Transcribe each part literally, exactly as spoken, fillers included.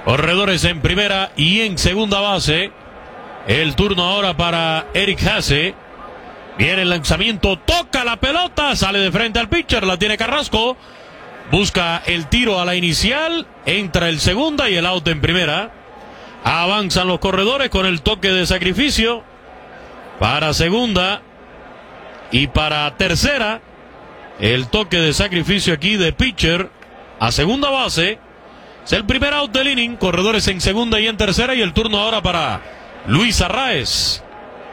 Corredores en primera y en segunda base. El turno ahora para Eric Haase. Viene el lanzamiento, toca la pelota, sale de frente al pitcher, la tiene Carrasco. Busca el tiro a la inicial, entra el segunda y el out en primera. Avanzan los corredores con el toque de sacrificio para segunda y para tercera. El toque de sacrificio aquí de pitcher a segunda base. Es el primer out del inning, corredores en segunda y en tercera, y el turno ahora para Luis Arraez.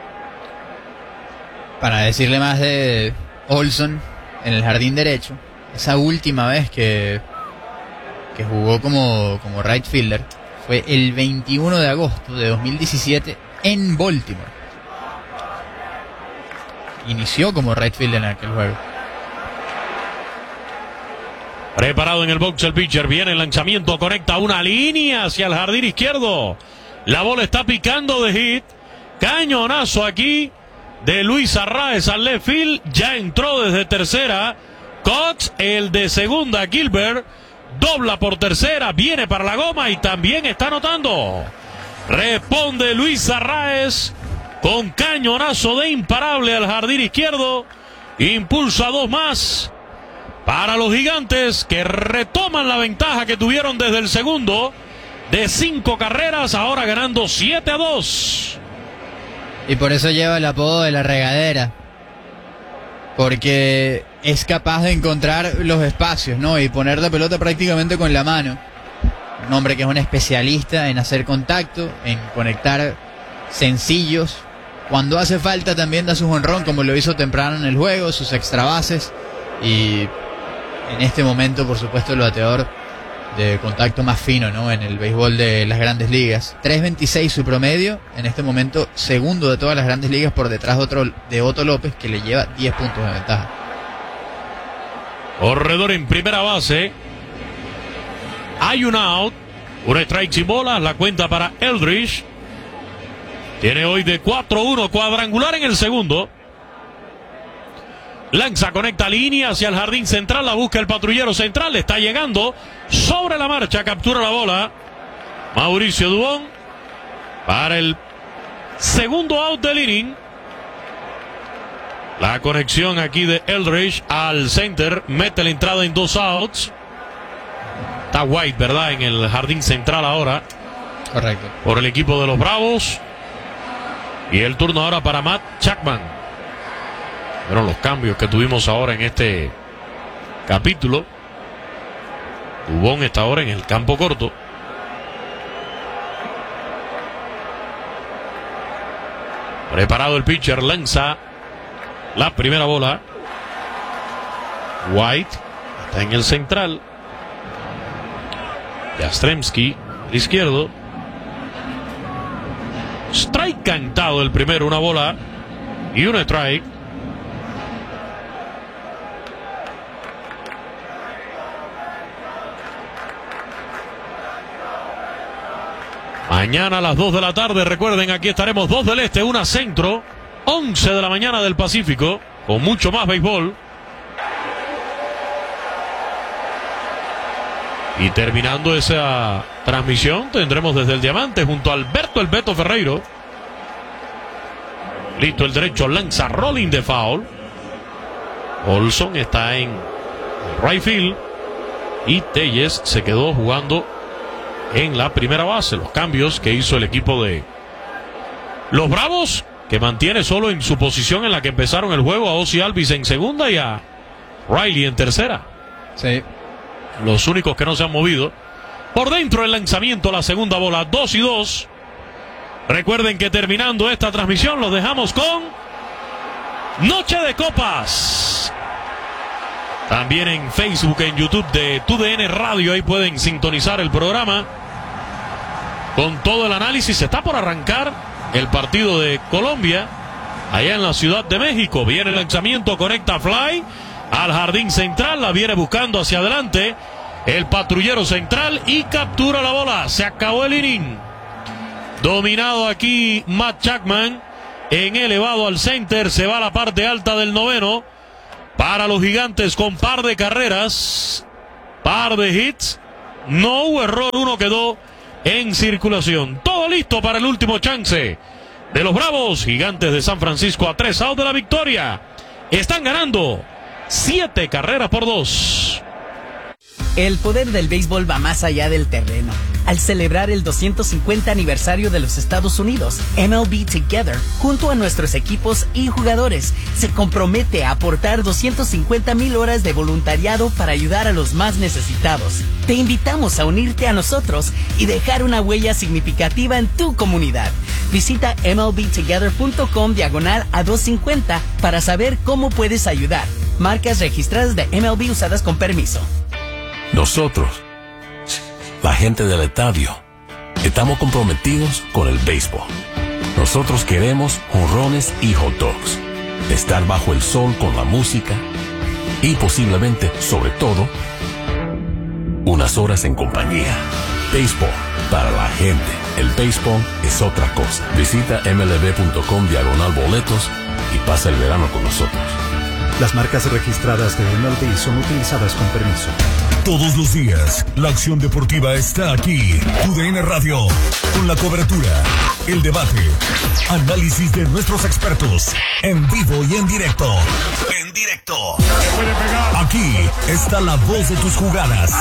Para decirle más de Olson en el jardín derecho, esa última vez que, que jugó como, como right fielder fue el veintiuno de agosto de dos mil diecisiete en Baltimore. Inició como right fielder en aquel juego. Preparado en el box el pitcher, viene el lanzamiento, conecta una línea hacia el jardín izquierdo. La bola está picando de hit. Cañonazo aquí de Luis Arraez al left field. Ya entró desde tercera Cox, el de segunda Gilbert. Dobla por tercera, viene para la goma y también está anotando. Responde Luis Arraez con cañonazo de imparable al jardín izquierdo. Impulsa dos más para los Gigantes, que retoman la ventaja que tuvieron desde el segundo de cinco carreras, ahora ganando siete a dos. Y por eso lleva el apodo de la regadera, porque es capaz de encontrar los espacios, ¿no? Y poner la pelota prácticamente con la mano. Un hombre que es un especialista en hacer contacto, en conectar sencillos. Cuando hace falta también da su jonrón, como lo hizo temprano en el juego, sus extra bases. Y en este momento, por supuesto, el bateador de contacto más fino, ¿no? En el béisbol de las Grandes Ligas. tres veintiséis su promedio, en este momento segundo de todas las Grandes Ligas, por detrás de, otro, de Otto López, que le lleva diez puntos de ventaja. Corredor en primera base. Hay un out, un strike sin bolas, la cuenta para Eldridge. Tiene hoy de cuatro uno, cuadrangular en el segundo. Lanza, conecta línea hacia el jardín central, la busca el patrullero central, está llegando sobre la marcha, captura la bola Mauricio Dubón para el segundo out del inning. La conexión aquí de Eldridge al center, mete la entrada en dos outs. Está White, ¿verdad? En el jardín central ahora. Correcto. Por el equipo de los Bravos. Y el turno ahora para Matt Chapman. Fueron los cambios que tuvimos ahora en este capítulo. Dubón está ahora en el campo corto. Preparado el pitcher, lanza la primera bola. White está en el central. Yastrzemski, el izquierdo. Strike cantado el primero, una bola y un strike. Mañana a las dos de la tarde, recuerden, aquí estaremos dos del este, una centro, once de la mañana del Pacífico, con mucho más béisbol. Y terminando esa transmisión, tendremos desde el Diamante junto a Alberto El Beto Ferreiro. Listo el derecho, lanza rolling de foul. Olson está en right field y Telles se quedó jugando en la primera base. Los cambios que hizo el equipo de los Bravos, que mantiene solo en su posición en la que empezaron el juego a Ozzie Albies en segunda y a Riley en tercera. Sí. Los únicos que no se han movido. Por dentro el lanzamiento, la segunda bola, dos y dos. Recuerden que terminando esta transmisión los dejamos con Noche de Copas. También en Facebook, en YouTube de T U D N Radio, ahí pueden sintonizar el programa con todo el análisis. Está por arrancar el partido de Colombia allá en la Ciudad de México. Viene el lanzamiento, conecta fly al jardín central, la viene buscando hacia adelante el patrullero central y captura la bola. Se acabó el inning. Dominado aquí Matt Chapman, en elevado al center, se va a la parte alta del noveno. Para los Gigantes con par de carreras, par de hits, no hubo error, uno quedó en circulación. Todo listo para el último chance de los Bravos. Gigantes de San Francisco a tres outs de la victoria. Están ganando siete carreras por dos. El poder del béisbol va más allá del terreno. Al celebrar el doscientos cincuenta aniversario de los Estados Unidos, M L B Together, junto a nuestros equipos y jugadores, se compromete a aportar doscientas cincuenta mil horas de voluntariado para ayudar a los más necesitados. Te invitamos a unirte a nosotros y dejar una huella significativa en tu comunidad. Visita mlbtogether.com diagonal a doscientos cincuenta para saber cómo puedes ayudar. Marcas registradas de M L B usadas con permiso. Nosotros, la gente del estadio, estamos comprometidos con el béisbol. Nosotros queremos jonrones y hot dogs, estar bajo el sol con la música y posiblemente, sobre todo, unas horas en compañía. Béisbol para la gente. El béisbol es otra cosa. Visita mlb.com diagonal boletos y pasa el verano con nosotros. Las marcas registradas de M L B son utilizadas con permiso. Todos los días, la acción deportiva está aquí. Tu D N Radio, con la cobertura, el debate, análisis de nuestros expertos, en vivo y en directo. En directo. Aquí está la voz de tus jugadas.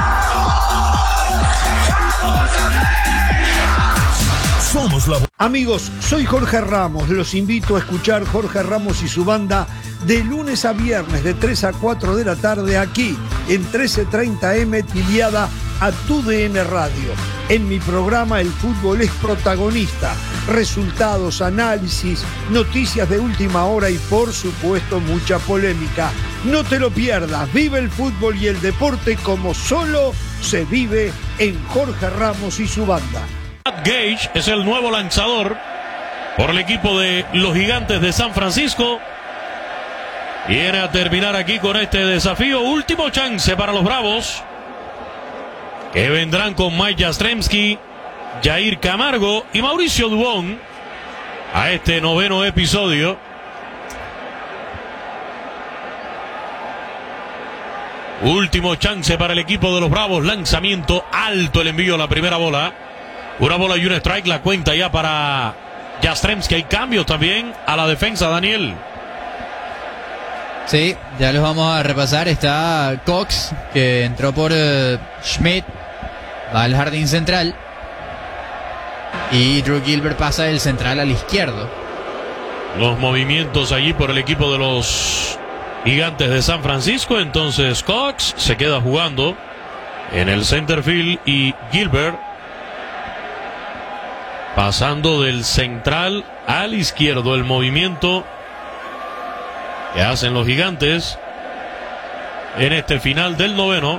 Somos la voz. Amigos, soy Jorge Ramos. Los invito a escuchar Jorge Ramos y su banda de lunes a viernes de tres a cuatro de la tarde aquí en trece treinta eme tiliada a Tu D N Radio. En mi programa el fútbol es protagonista. Resultados, análisis, noticias de última hora y por supuesto mucha polémica. No te lo pierdas. Vive el fútbol y el deporte como solo se vive en Jorge Ramos y su banda. Gage es el nuevo lanzador por el equipo de los Gigantes de San Francisco. Viene a terminar aquí con este desafío. Último chance para los Bravos, que vendrán con Mike Yastrzemski, Jair Camargo y Mauricio Dubón a este noveno episodio. Último chance para el equipo de los Bravos. Lanzamiento alto, el envío, la primera bola. Una bola y un strike, la cuenta ya para Yastrzemski. Hay cambios también a la defensa, Daniel. Sí, ya los vamos a repasar. Está Cox, que entró por uh, Schmidt, va al jardín central. Y Drew Gilbert pasa del central al izquierdo. Los movimientos allí por el equipo de los Gigantes de San Francisco. Entonces Cox se queda jugando en el center field y Gilbert pasando del central al izquierdo. El movimiento que hacen los Gigantes en este final del noveno.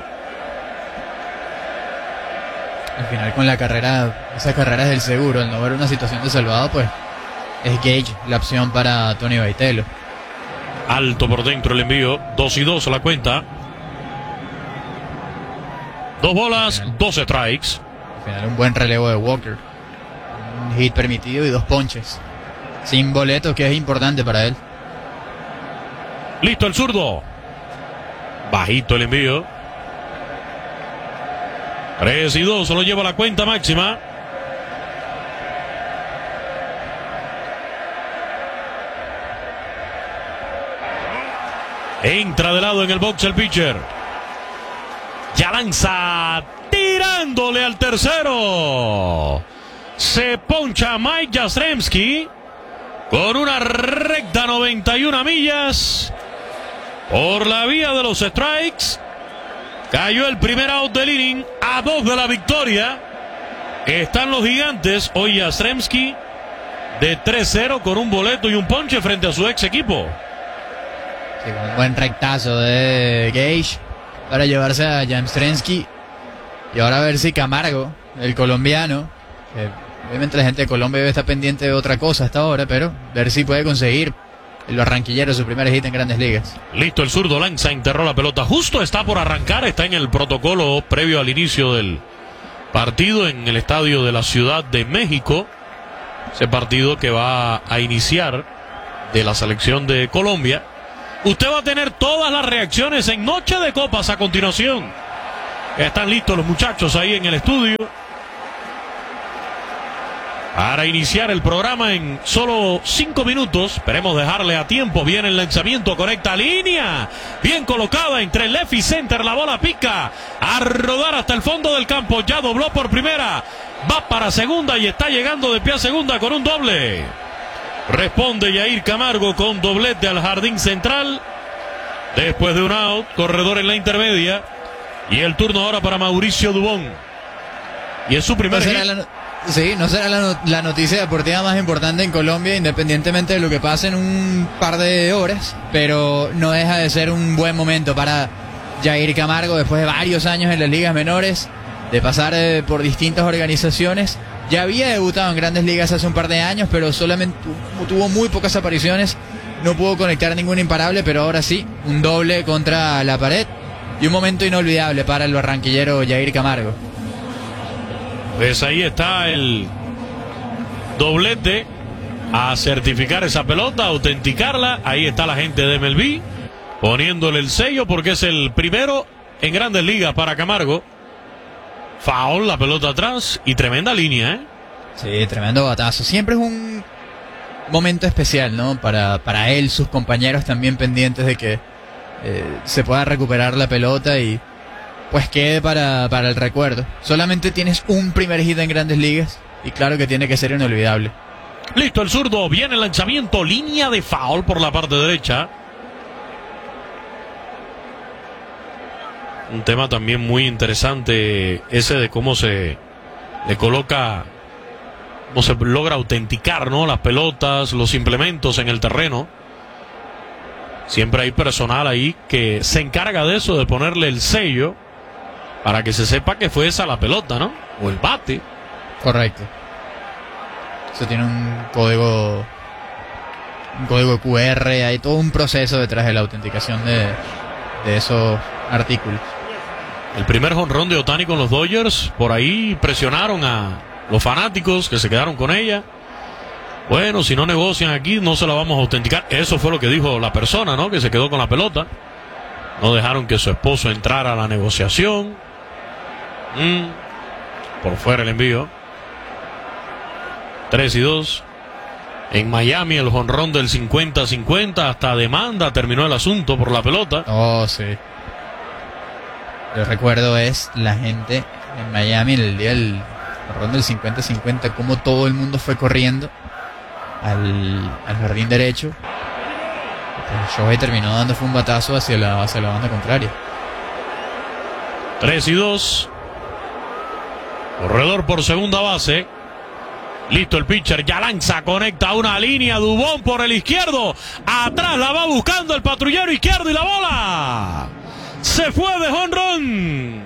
Al final, con la carrera, esa carrera es del seguro. Al no ver una situación de salvado, pues es Gage la opción para Tony Baitelo. Alto por dentro el envío. Dos y dos la cuenta. Dos bolas, dos strikes. Al final, un buen relevo de Walker. Un hit permitido y dos ponches. Sin boletos, que es importante para él. Listo el zurdo. Bajito el envío. tres y dos, solo lleva la cuenta máxima. Entra de lado en el box el pitcher. Ya lanza, tirándole al tercero. Se poncha Mike Yastrzemski con una recta noventa y una millas por la vía de los strikes. Cayó el primer out del inning, a dos de la victoria. Están los Gigantes. Hoy Yastrzemski de tres cero con un boleto y un ponche frente a su ex equipo. Sí, con un buen rectazo de Gage para llevarse a Yastrzemski. Y ahora a ver si Camargo, el colombiano, que obviamente la gente de Colombia debe estar pendiente de otra cosa hasta ahora, pero ver si puede conseguir el barranquillero su primer hit en Grandes Ligas. Listo el zurdo, lanza, enterró la pelota. Justo está por arrancar, está en el protocolo previo al inicio del partido en el estadio de la Ciudad de México. Ese partido que va a iniciar de la selección de Colombia. Usted va a tener todas las reacciones en Noche de Copas a continuación. Están listos los muchachos ahí en el estudio. para iniciar el programa en solo cinco minutos. Esperemos dejarle a tiempo. Viene el lanzamiento, conecta línea. Bien colocada entre el left y center. La bola pica a rodar hasta el fondo del campo. Ya dobló por primera. Va para segunda y está llegando de pie a segunda con un doble. Responde Yair Camargo con doblete al jardín central. Después de un out, corredor en la intermedia. Y el turno ahora para Mauricio Dubón. Y es su primer no hit. será la, sí, no será la, no, la noticia deportiva más importante en Colombia, independientemente de lo que pase en un par de horas. Pero no deja de ser un buen momento para Yair Camargo después de varios años en las ligas menores, de pasar eh, por distintas organizaciones. Ya había debutado en grandes ligas hace un par de años, pero solamente tu, tuvo muy pocas apariciones. No pudo conectar ningún imparable, pero ahora sí, un doble contra la pared y un momento inolvidable para el barranquillero Yair Camargo. Pues ahí está el doblete a certificar esa pelota, a autenticarla. Ahí está la gente de M L B poniéndole el sello porque es el primero en grandes ligas para Camargo. Foul, la pelota atrás y tremenda línea, ¿eh? Sí, tremendo batazo. Siempre es un momento especial, ¿no? Para, para él, sus compañeros también pendientes de que eh, se pueda recuperar la pelota y pues quede para, para el recuerdo. Solamente tienes un primer hit en grandes ligas y claro que tiene que ser inolvidable. Listo el zurdo, viene el lanzamiento, línea de foul por la parte derecha. Un tema también muy interesante ese de cómo se le coloca, cómo se logra autenticar, ¿no? Las pelotas, los implementos en el terreno. Siempre hay personal ahí que se encarga de eso, de ponerle el sello para que se sepa que fue esa la pelota, ¿no? O el bate. Correcto. Eso tiene un código, un código Q R, hay todo un proceso detrás de la autenticación de, de esos artículos. El primer jonrón de Ohtani con los Dodgers, por ahí presionaron a los fanáticos que se quedaron con ella. Bueno, si no negocian aquí, no se la vamos a autenticar. Eso fue lo que dijo la persona, ¿no? Que se quedó con la pelota. No dejaron que su esposo entrara a la negociación. Mm. Por fuera el envío. tres y dos. En Miami el jonrón del cincuenta cincuenta. Hasta demanda terminó el asunto por la pelota. Oh, sí. Yo recuerdo es la gente en Miami en el día del jonrón del cincuenta cincuenta, como todo el mundo fue corriendo al, al jardín derecho. El Shohei terminó dando fue un batazo hacia la, hacia la banda contraria. tres y dos. Corredor por segunda base. Listo el pitcher, ya lanza, conecta una línea, Dubón por el izquierdo. Atrás la va buscando el patrullero izquierdo y la bola se fue de jonrón.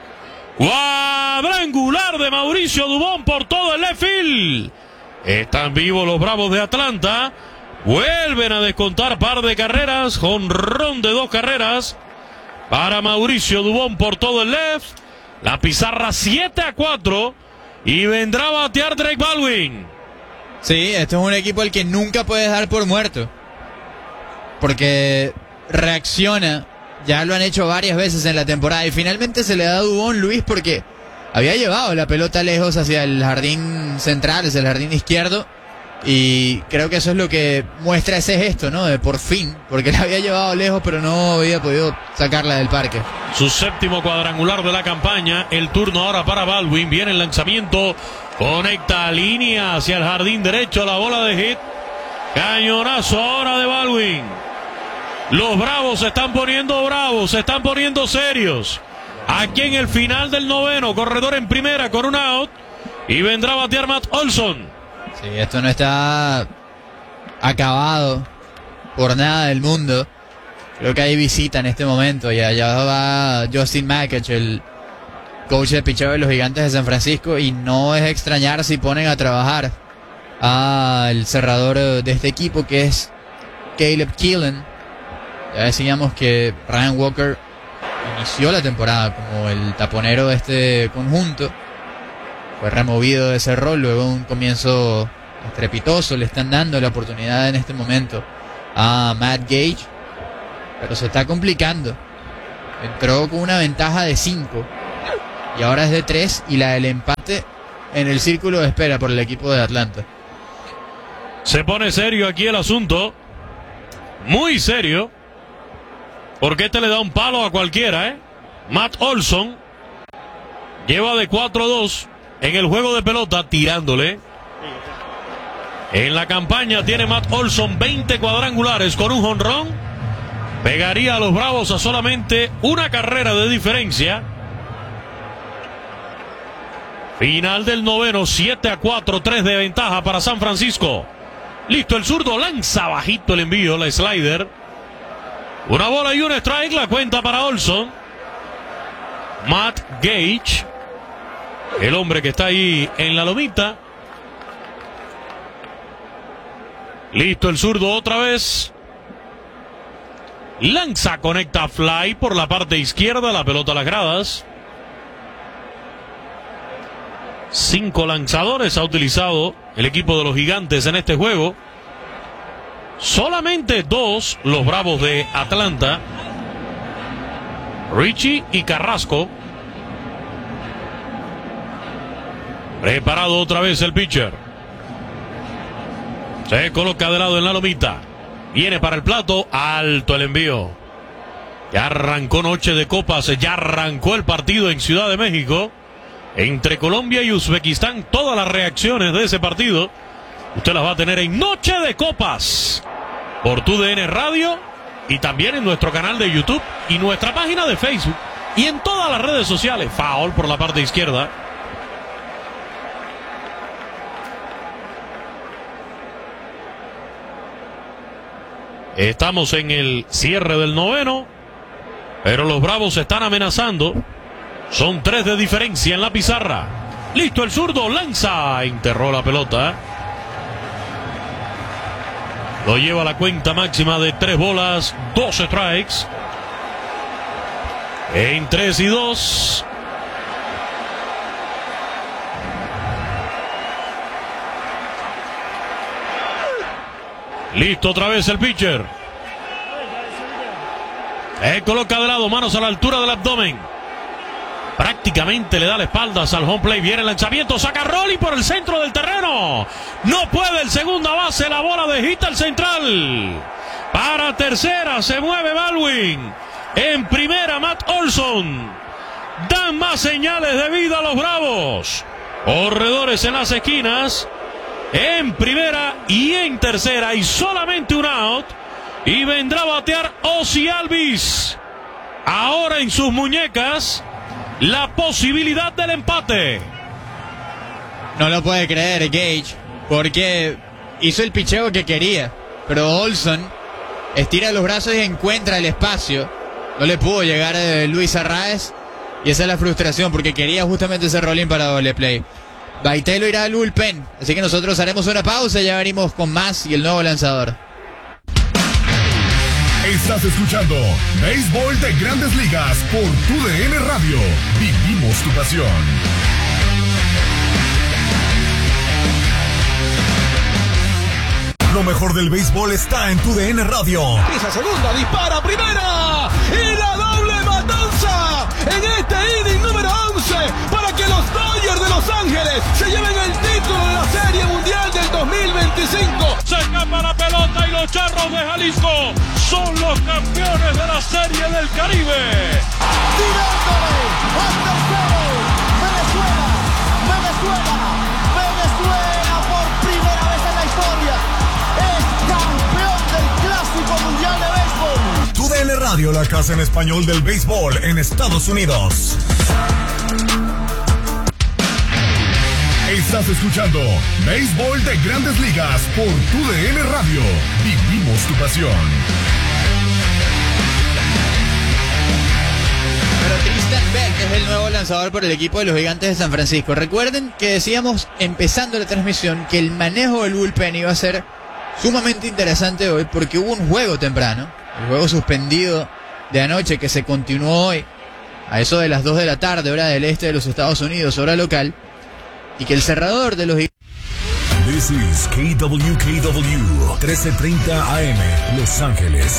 Cuadrangular de Mauricio Dubón por todo el left field. Están vivos los Bravos de Atlanta. Vuelven a descontar par de carreras. Jonrón de dos carreras para Mauricio Dubón por todo el left. La pizarra siete a cuatro. Y vendrá a batear Drake Baldwin. Sí, esto es un equipo al que nunca puedes dar por muerto. Porque reacciona. Ya lo han hecho varias veces en la temporada. Y finalmente se le da a Dubón, Luis, porque había llevado la pelota lejos hacia el jardín central, hacia el jardín izquierdo. Y creo que eso es lo que muestra ese gesto, ¿no? De por fin. Porque la había llevado lejos, pero no había podido sacarla del parque. Su séptimo cuadrangular de la campaña. El turno ahora para Baldwin. Viene el lanzamiento. Conecta línea hacia el jardín derecho. La bola de hit. Cañonazo ahora de Baldwin. Los Bravos se están poniendo bravos. Se están poniendo serios. Aquí en el final del noveno. Corredor en primera con un out. Y vendrá a batear Matt Olson. Sí, esto no está acabado por nada del mundo. Creo que hay visita en este momento y allá va Justin Makich, el coach de picheo de los Gigantes de San Francisco, y no es extrañar si ponen a trabajar al cerrador de este equipo, que es Caleb Keelan. Ya decíamos que Ryan Walker inició la temporada como el taponero de este conjunto. Fue removido de ese rol luego de un comienzo estrepitoso. Le están dando la oportunidad en este momento a Matt Gage, pero se está complicando. Entró con una ventaja de cinco y ahora es de tres, y la del empate en el círculo de espera por el equipo de Atlanta. Se pone serio aquí el asunto. Muy serio. Porque este le da un palo a cualquiera, ¿eh? Matt Olson lleva de cuatro dos en el juego de pelota tirándole. En la campaña tiene Matt Olson veinte cuadrangulares con un jonrón. Pegaría a los Bravos a solamente una carrera de diferencia. Final del noveno, siete a cuatro, tres de ventaja para San Francisco. Listo el zurdo, lanza bajito el envío, la slider. Una bola y un strike, la cuenta para Olson. Matt Gage, el hombre que está ahí en la lomita. Listo el zurdo otra vez. Lanza, conecta fly por la parte izquierda, la pelota a las gradas. Cinco lanzadores ha utilizado el equipo de los Gigantes en este juego. Solamente dos los Bravos de Atlanta. Richie y Carrasco. Preparado otra vez el pitcher. Se coloca de lado en la lomita. Viene para el plato. Alto el envío. Ya arrancó noche de copas. Ya arrancó el partido en Ciudad de México. Entre Colombia y Uzbekistán. Todas las reacciones de ese partido usted las va a tener en Noche de Copas. Por T U D N Radio. Y también en nuestro canal de YouTube. Y nuestra página de Facebook. Y en todas las redes sociales. Foul por la parte izquierda. Estamos en el cierre del noveno. Pero los Bravos están amenazando. Son tres de diferencia en la pizarra. Listo el zurdo, lanza. Enterró la pelota. Lo lleva a la cuenta máxima de tres bolas, dos strikes. En tres y dos. Listo otra vez el pitcher. Se coloca de lado, manos a la altura del abdomen. Prácticamente le da la espalda al home play. Viene el lanzamiento, saca Rolly por el centro del terreno. No puede el segunda base, la bola de hit al central. Para tercera se mueve Baldwin. En primera Matt Olson. Dan más señales de vida a los Bravos. Corredores en las esquinas. En primera y en tercera y solamente un out. Y vendrá a batear Ozzie Albies. Ahora en sus muñecas la posibilidad del empate. No lo puede creer Gage, porque hizo el picheo que quería, pero Olson estira los brazos y encuentra el espacio. No le pudo llegar eh, Luis Arraez, y esa es la frustración, porque quería justamente ese rolling para doble play. Baitelo irá al bullpen, así que nosotros haremos una pausa y ya venimos con más y el nuevo lanzador. Estás escuchando Béisbol de Grandes Ligas por T U D N Radio. Vivimos tu pasión. Lo mejor del béisbol está en T U D N Radio. Pisa segunda, dispara primera y la doble matanza en este inning número once para que los Dodgers de Los Ángeles se lleven el título de la Serie Mundial del dos mil veinticinco. Se escapa la pelota y los Charros de Jalisco son los campeones de la Serie del Caribe. Tirándole al tercero, Venezuela, Venezuela, Venezuela por primera vez en la historia es campeón del Clásico Mundial de Béisbol. T U D N Radio, la casa en español del béisbol en Estados Unidos. Estás escuchando Béisbol de Grandes Ligas por T U D N Radio. Vivimos tu pasión. Pero Tristan Beck es el nuevo lanzador por el equipo de los Gigantes de San Francisco. Recuerden que decíamos empezando la transmisión que el manejo del bullpen iba a ser sumamente interesante hoy porque hubo un juego temprano, el juego suspendido de anoche que se continuó hoy a eso de las dos de la tarde, hora del este de los Estados Unidos, hora local, y que el cerrador de los Gigantes... This is K W K W, trece treinta A M, Los Ángeles.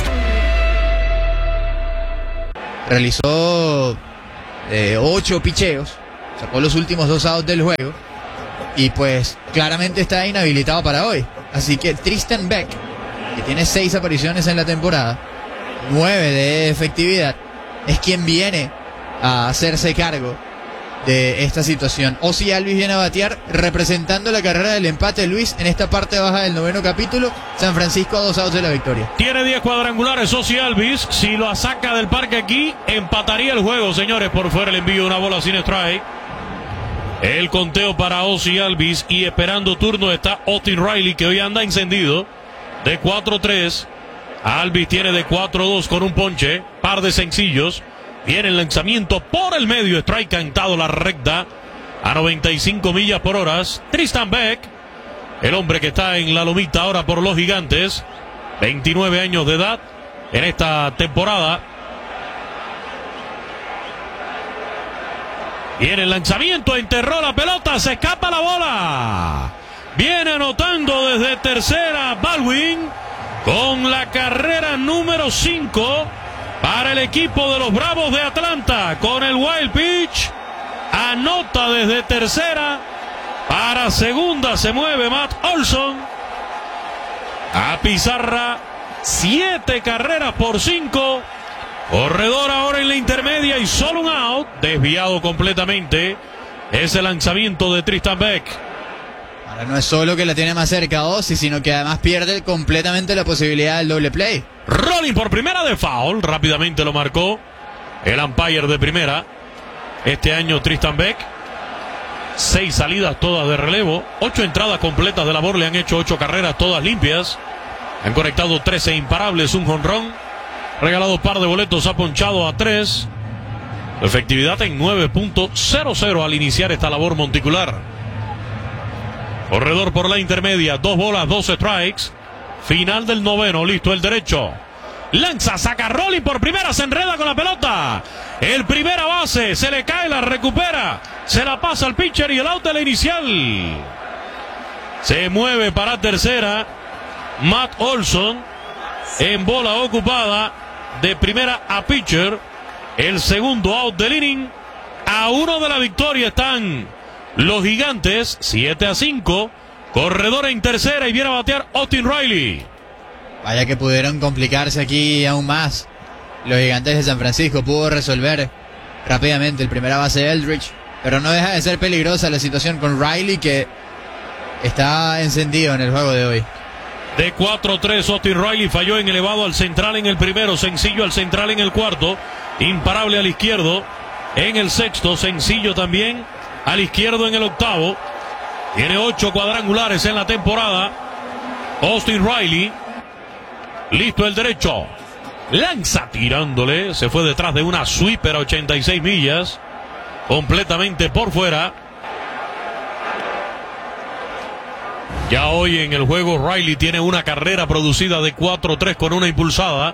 Realizó eh, ocho picheos, sacó los últimos dos outs del juego y pues claramente está inhabilitado para hoy. Así que Tristan Beck, que tiene seis apariciones en la temporada, nueve de efectividad, es quien viene a hacerse cargo de esta situación. Ozzie Albies viene a batear representando la carrera del empate, Luis, en esta parte baja del noveno capítulo. San Francisco a dos outs de la victoria. Tiene diez cuadrangulares Ozzie Albies. Si lo saca del parque aquí, empataría el juego, señores. Por fuera el envío, una bola sin strike. El conteo para Ozzie Albies, y esperando turno está Austin Riley, que hoy anda encendido, de cuatro tres. Albies tiene de cuatro dos con un ponche, par de sencillos. Viene el lanzamiento por el medio, strike cantado la recta a noventa y cinco millas por hora. Tristan Beck, el hombre que está en la lomita ahora por los Gigantes, veintinueve años de edad en esta temporada. Viene el lanzamiento, enterró la pelota, se escapa la bola. Viene anotando desde tercera Baldwin con la carrera número cinco. Para el equipo de los Bravos de Atlanta, con el wild pitch, anota desde tercera. Para segunda se mueve Matt Olson. A pizarra, siete carreras por cinco. Corredor ahora en la intermedia y solo un out. Desviado completamente ese lanzamiento de Tristan Beck. Ahora no es solo que la tiene más cerca a Ozzie, sino que además pierde completamente la posibilidad del doble play. Rolling por primera de foul, rápidamente lo marcó el umpire de primera. Este año Tristan Beck, seis salidas todas de relevo, ocho entradas completas de labor, le han hecho ocho carreras todas limpias, han conectado trece imparables, un jonrón, regalado par de boletos, ha ponchado a tres, efectividad en nueve punto cero cero al iniciar esta labor monticular. Corredor por la intermedia, dos bolas, dos strikes. Final del noveno, listo el derecho. Lanza, saca Rolling por primera, se enreda con la pelota. El primera base, se le cae, la recupera. Se la pasa al pitcher y el out de la inicial. Se mueve para tercera Matt Olson en bola ocupada de primera a pitcher. El segundo out del inning. A uno de la victoria están los Gigantes, siete a cinco. Corredor en tercera y viene a batear Austin Riley. Vaya que pudieron complicarse aquí aún más los Gigantes de San Francisco. Pudo resolver rápidamente el primera base de Eldridge, pero no deja de ser peligrosa la situación con Riley, que está encendido en el juego de hoy. De cuatro tres, Austin Riley falló en elevado al central en el primero, sencillo al central en el cuarto, imparable al izquierdo en el sexto, sencillo también al izquierdo en el octavo. Tiene ocho cuadrangulares en la temporada Austin Riley. Listo el derecho. Lanza tirándole. Se fue detrás de una sweeper a ochenta y seis millas. Completamente por fuera. Ya hoy en el juego Riley tiene una carrera producida de cuatro tres con una impulsada.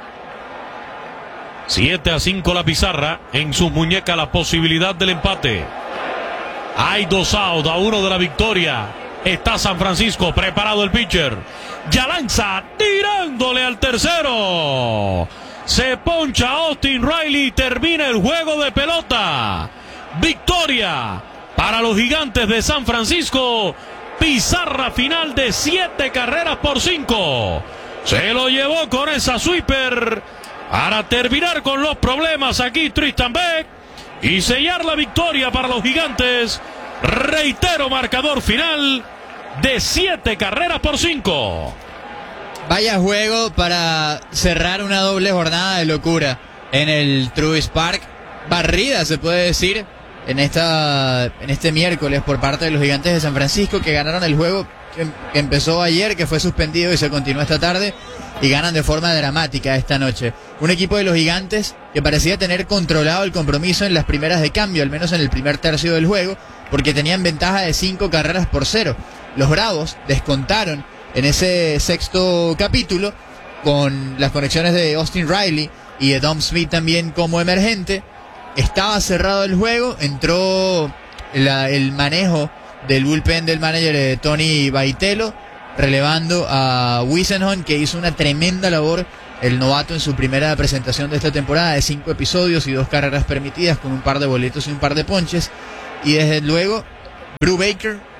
siete a cinco la pizarra. En sus muñecas la posibilidad del empate. Hay dos out, a uno de la victoria. Está San Francisco, preparado el pitcher. Ya lanza, tirándole al tercero. Se poncha Austin Riley y termina el juego de pelota. Victoria para los Gigantes de San Francisco. Pizarra final de siete carreras por cinco. Se lo llevó con esa sweeper para terminar con los problemas aquí Tristan Beck y sellar la victoria para los Gigantes. Reitero, marcador final de siete carreras por cinco. Vaya juego para cerrar una doble jornada de locura en el Truist Park. Barrida, se puede decir, en esta en este miércoles por parte de los Gigantes de San Francisco, que ganaron el juego que, que empezó ayer, que fue suspendido y se continuó esta tarde, y ganan de forma dramática esta noche. Un equipo de los Gigantes que parecía tener controlado el compromiso en las primeras de cambio, al menos en el primer tercio del juego, porque tenían ventaja de cinco carreras por cero. Los Bravos descontaron en ese sexto capítulo con las conexiones de Austin Riley y de Dom Smith también como emergente. Estaba cerrado el juego, entró la, el manejo del bullpen del manager eh, Tony Baitello, relevando a Whisenhunt, que hizo una tremenda labor, el novato, en su primera presentación de esta temporada, de cinco episodios y dos carreras permitidas, con un par de boletos y un par de ponches. Y desde luego Brew Baker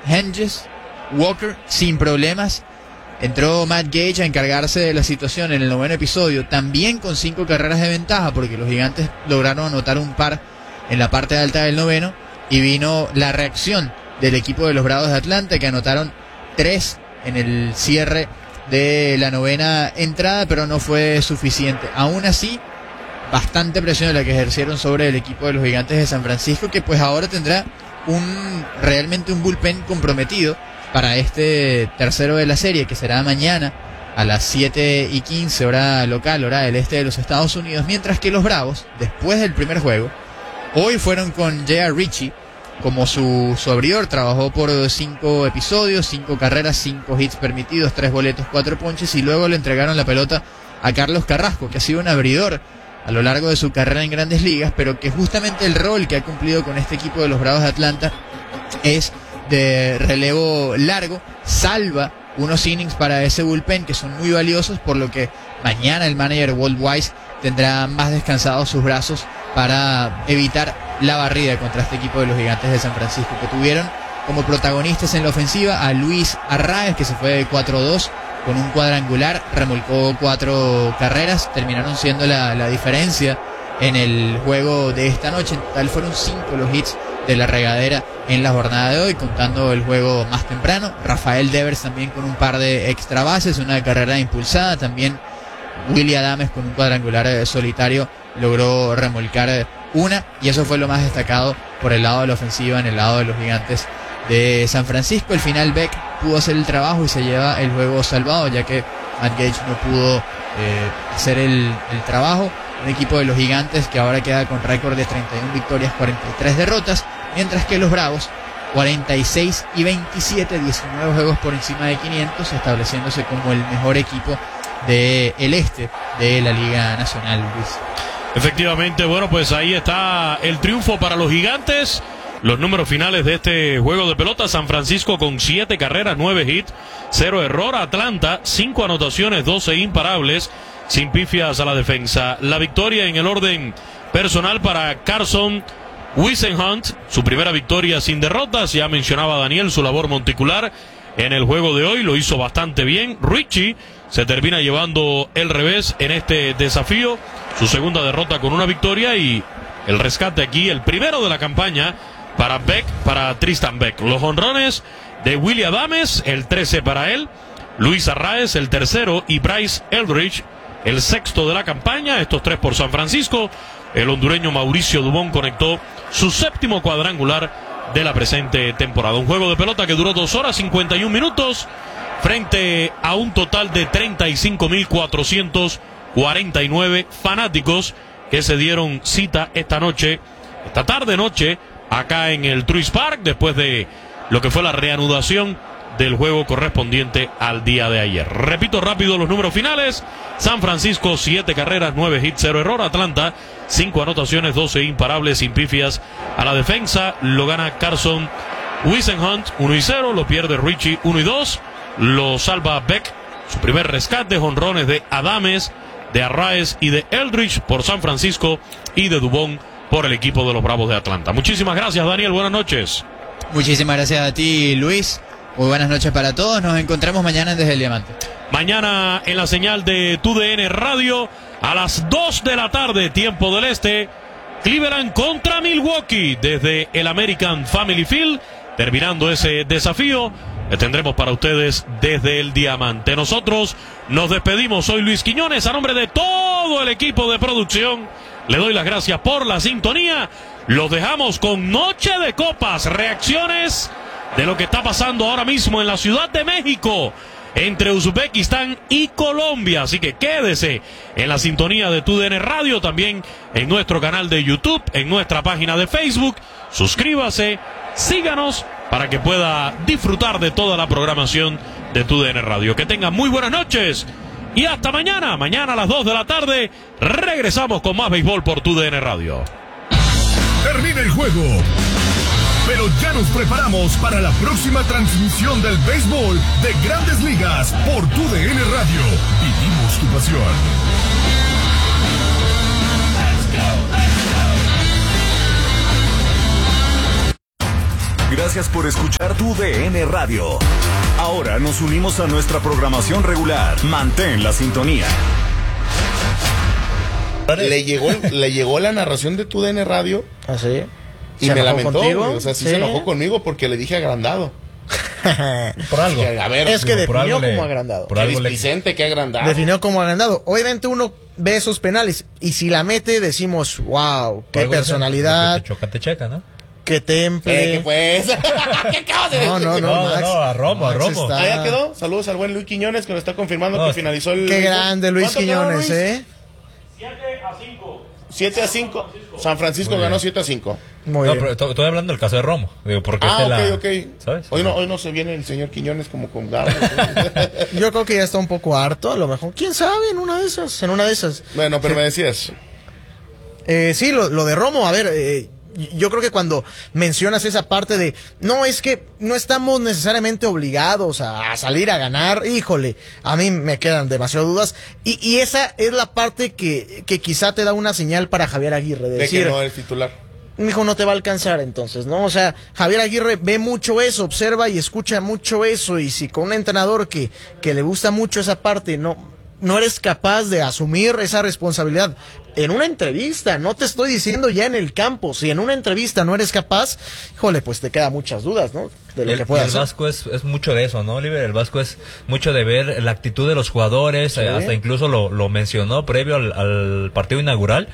Henges, Walker, sin problemas. Entró Matt Gage a encargarse de la situación en el noveno episodio, también con cinco carreras de ventaja, porque los Gigantes lograron anotar un par en la parte alta del noveno, y vino la reacción del equipo de los Bravos de Atlanta, que anotaron tres en el cierre de la novena entrada, pero no fue suficiente. Aún así, bastante presión la que ejercieron sobre el equipo de los Gigantes de San Francisco, que pues ahora tendrá un realmente un bullpen comprometido para este tercero de la serie, que será mañana a las siete y quince hora local, hora del este de los Estados Unidos, mientras que los Bravos, después del primer juego, hoy fueron con J R. Ritchie como su, su abridor. Trabajó por cinco episodios, cinco carreras, cinco hits permitidos, tres boletos, cuatro ponches, y luego le entregaron la pelota a Carlos Carrasco, que ha sido un abridor a lo largo de su carrera en Grandes Ligas, pero que justamente el rol que ha cumplido con este equipo de los Bravos de Atlanta es de relevo largo, salva unos innings para ese bullpen que son muy valiosos, por lo que mañana el manager Walt Weiss tendrá más descansados sus brazos para evitar la barrida contra este equipo de los Gigantes de San Francisco, que tuvieron como protagonistas en la ofensiva a Luis Arraez, que se fue de cuatro dos con un cuadrangular, remolcó cuatro carreras, terminaron siendo la, la diferencia en el juego de esta noche. En total fueron cinco los hits de la regadera en la jornada de hoy, contando el juego más temprano. Rafael Devers también con un par de extra bases, una carrera impulsada. También Willy Adames con un cuadrangular solitario logró remolcar una, y eso fue lo más destacado por el lado de la ofensiva en el lado de los Gigantes de San Francisco. Al final Beck pudo hacer el trabajo y se lleva el juego salvado, ya que Matt Gage no pudo eh, hacer el, el trabajo. Un equipo de los Gigantes que ahora queda con récord de treinta y una victorias, cuarenta y tres derrotas, mientras que los Bravos cuarenta y seis y veintisiete, diecinueve juegos por encima de quinientos, estableciéndose como el mejor equipo del este de la Liga Nacional, Luis. Efectivamente, bueno, pues ahí está el triunfo para los Gigantes. Los números finales de este juego de pelota: San Francisco con siete carreras, nueve hits, cero error. Atlanta, cinco anotaciones, doce imparables, sin pifias a la defensa. La victoria en el orden personal para Carson Whisenhunt, su primera victoria sin derrotas. Ya mencionaba Daniel su labor monticular en el juego de hoy, lo hizo bastante bien. Ritchie se termina llevando el revés en este desafío, su segunda derrota con una victoria, y el rescate aquí, el primero de la campaña para Beck, para Tristan Beck. Los jonrones de Willy Adames, el trece para él. Luis Arraez, el tercero, y Bryce Eldridge, el sexto de la campaña. Estos tres por San Francisco. El hondureño Mauricio Dubón conectó su séptimo cuadrangular de la presente temporada. Un juego de pelota que duró dos horas cincuenta y un minutos frente a un total de treinta y cinco mil cuatrocientos cuarenta y nueve fanáticos que se dieron cita esta noche, esta tarde noche, acá en el Truist Park, después de lo que fue la reanudación del juego correspondiente al día de ayer. Repito rápido los números finales: San Francisco, siete carreras, nueve hits, cero error. Atlanta, cinco anotaciones, doce imparables, sin pifias a la defensa. Lo gana Carson Whisenhunt, uno y cero. Lo pierde Ritchie, uno y dos. Lo salva Beck, su primer rescate. Jonrones de Adames, de Arraez y de Eldridge por San Francisco, y de Dubón por el equipo de los Bravos de Atlanta. Muchísimas gracias, Daniel. Buenas noches. Muchísimas gracias a ti, Luis. Muy buenas noches para todos. Nos encontramos mañana Desde el Diamante. Mañana en la señal de T U D N Radio a las dos de la tarde, tiempo del este. Cleveland contra Milwaukee desde el American Family Field. Terminando ese desafío, le tendremos para ustedes Desde el Diamante. Nosotros nos despedimos. Soy Luis Quiñones. A nombre de todo el equipo de producción, le doy las gracias por la sintonía. Los dejamos con Noche de Copas. Reacciones de lo que está pasando ahora mismo en la Ciudad de México entre Uzbekistán y Colombia. Así que quédese en la sintonía de T U D N Radio, también en nuestro canal de YouTube, en nuestra página de Facebook. Suscríbase, síganos para que pueda disfrutar de toda la programación de T U D N Radio. Que tengan muy buenas noches y hasta mañana. Mañana a las dos de la tarde regresamos con más béisbol por T U D N Radio. Termina el juego, pero ya nos preparamos para la próxima transmisión del béisbol de Grandes Ligas por T U D N Radio. Vivimos tu pasión. Gracias por escuchar tu D N Radio. Ahora nos unimos a nuestra programación regular. Mantén la sintonía. Le llegó, le llegó la narración de tu D N Radio. ¿Ah, sí? Y me lamentó, güey, o sea, sí, sí se enojó conmigo porque le dije agrandado. Por algo. Que, a ver, es que por definió algo como le, agrandado. Por algo Vicente, que agrandado. Definió como agrandado. Obviamente uno ve esos penales y si la mete decimos, wow, qué personalidad. Te choca, te checa, ¿no? Qué temple. ¿Qué pues? ¿Qué acabas de decir? No, no, no, no, Max, no, a Romo, Max a Romo. está... Ah, ya quedó. Saludos al buen Luis Quiñones que nos está confirmando no, que finalizó el... Qué grande Luis Quiñones, quedó, Luis? ¿eh? siete a cinco. siete a cinco. San Francisco ganó siete a cinco. Muy no, bien. pero estoy hablando del caso de Romo. Digo, porque ah, este ok, la, ok. ¿sabes? Hoy no, hoy no se viene el señor Quiñones como con ganas. Yo creo que ya está un poco harto, a lo mejor. ¿Quién sabe? En una de esas, en una de esas. Bueno, pero me decías. Eh, sí, lo, lo de Romo, a ver, eh, yo creo que cuando mencionas esa parte de, no, es que no estamos necesariamente obligados a, a salir a ganar, híjole, a mí me quedan demasiadas dudas, y, y esa es la parte que, que quizá te da una señal para Javier Aguirre, de, De decir, que no el titular. mijo, no te va a alcanzar entonces, ¿no? O sea, Javier Aguirre ve mucho eso, observa y escucha mucho eso, y si con un entrenador que, que le gusta mucho esa parte, no, no eres capaz de asumir esa responsabilidad en una entrevista, no te estoy diciendo ya en el campo, si en una entrevista no eres capaz, híjole, pues te quedan muchas dudas, ¿no? De lo el, que puede el hacer. Vasco es, es mucho de eso, ¿no, Oliver? El Vasco es mucho de ver la actitud de los jugadores, Sí. eh, hasta incluso lo, lo mencionó previo al, al partido inaugural,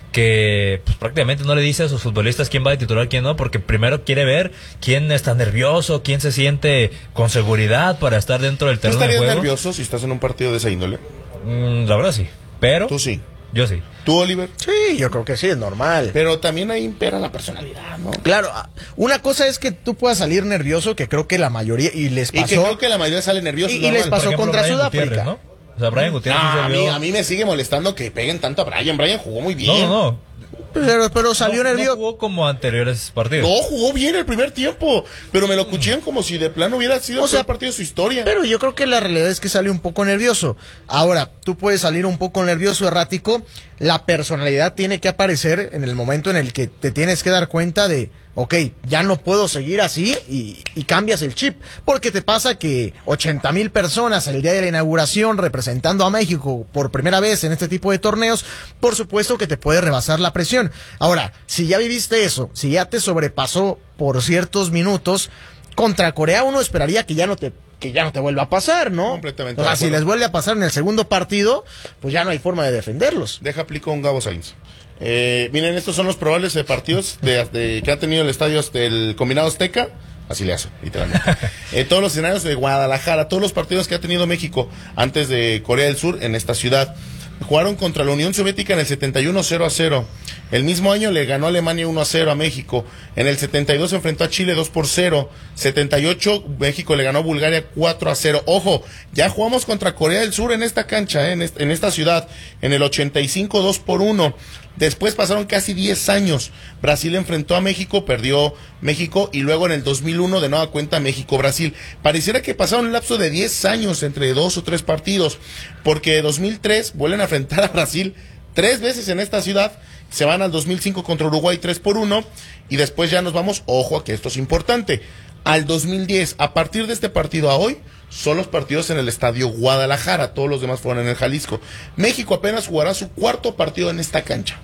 que pues, prácticamente no le dice a sus futbolistas quién va de titular, quién no, porque primero quiere ver quién está nervioso, quién se siente con seguridad para estar dentro del ¿Tú terreno de estarías juego. nervioso si estás en un partido de esa índole? Mm, la verdad sí, pero... Tú sí. Yo sí. ¿Tú, Oliver? Sí, yo creo que sí, es normal. Pero también ahí impera la personalidad, ¿no? Claro, una cosa es que tú puedas salir nervioso, que creo que la mayoría, y les pasó... Y que creo que la mayoría sale nervioso. Y, y les pasó ejemplo, contra Brian Sudáfrica. Gutiérrez, ¿no? O sea, Brian Gutiérrez Ah, sí a, se mí, vio... a mí me sigue molestando que peguen tanto a Brian. Brian jugó muy bien. No, no, no. Pero, pero salió no, nervioso. No jugó como anteriores partidos. No, jugó bien el primer tiempo. Pero me lo cuchillan como si de plano hubiera sido O sea, el partido de su historia. Pero yo creo que la realidad es que salió un poco nervioso. Ahora, tú puedes salir un poco nervioso, errático. La personalidad tiene que aparecer en el momento en el que te tienes que dar cuenta de, ok, ya no puedo seguir así y, y cambias el chip. Porque te pasa que ochenta mil personas el día de la inauguración representando a México por primera vez en este tipo de torneos, por supuesto que te puede rebasar la presión. Ahora, si ya viviste eso, si ya te sobrepasó por ciertos minutos, contra Corea uno esperaría que ya no te que ya no te vuelva a pasar, ¿no? Completamente O sea, de si acuerdo. les vuelve a pasar en el segundo partido, pues ya no hay forma de defenderlos. Deja aplico un Gabo Sainz. Eh, miren, estos son los probables de partidos de, de- que ha tenido el estadio del Combinado Azteca. Así le hace, literalmente. Eh, todos los escenarios de Guadalajara, todos los partidos que ha tenido México antes de Corea del Sur en esta ciudad. Jugaron contra la Unión Soviética en el setenta y uno cero a cero. El mismo año le ganó Alemania uno a cero a México. En el setenta y dos se enfrentó a Chile dos por cero. setenta y ocho México le ganó a Bulgaria cuatro a cero. Ojo, ya jugamos contra Corea del Sur en esta cancha, eh, en, est- en esta ciudad. En el ochenta y cinco dos por uno. Después pasaron casi diez años. Brasil enfrentó a México, perdió México, y luego en el dos mil uno de nueva cuenta México-Brasil. Pareciera que pasaron un lapso de diez años entre dos o tres partidos, porque dos mil tres vuelven a enfrentar a Brasil tres veces en esta ciudad, se van al dos mil cinco contra Uruguay tres por uno, y después ya nos vamos, ojo a que esto es importante, al dos mil diez. A partir de este partido a hoy, son los partidos en el estadio Guadalajara, todos los demás fueron en el Jalisco. México apenas jugará su cuarto partido en esta cancha.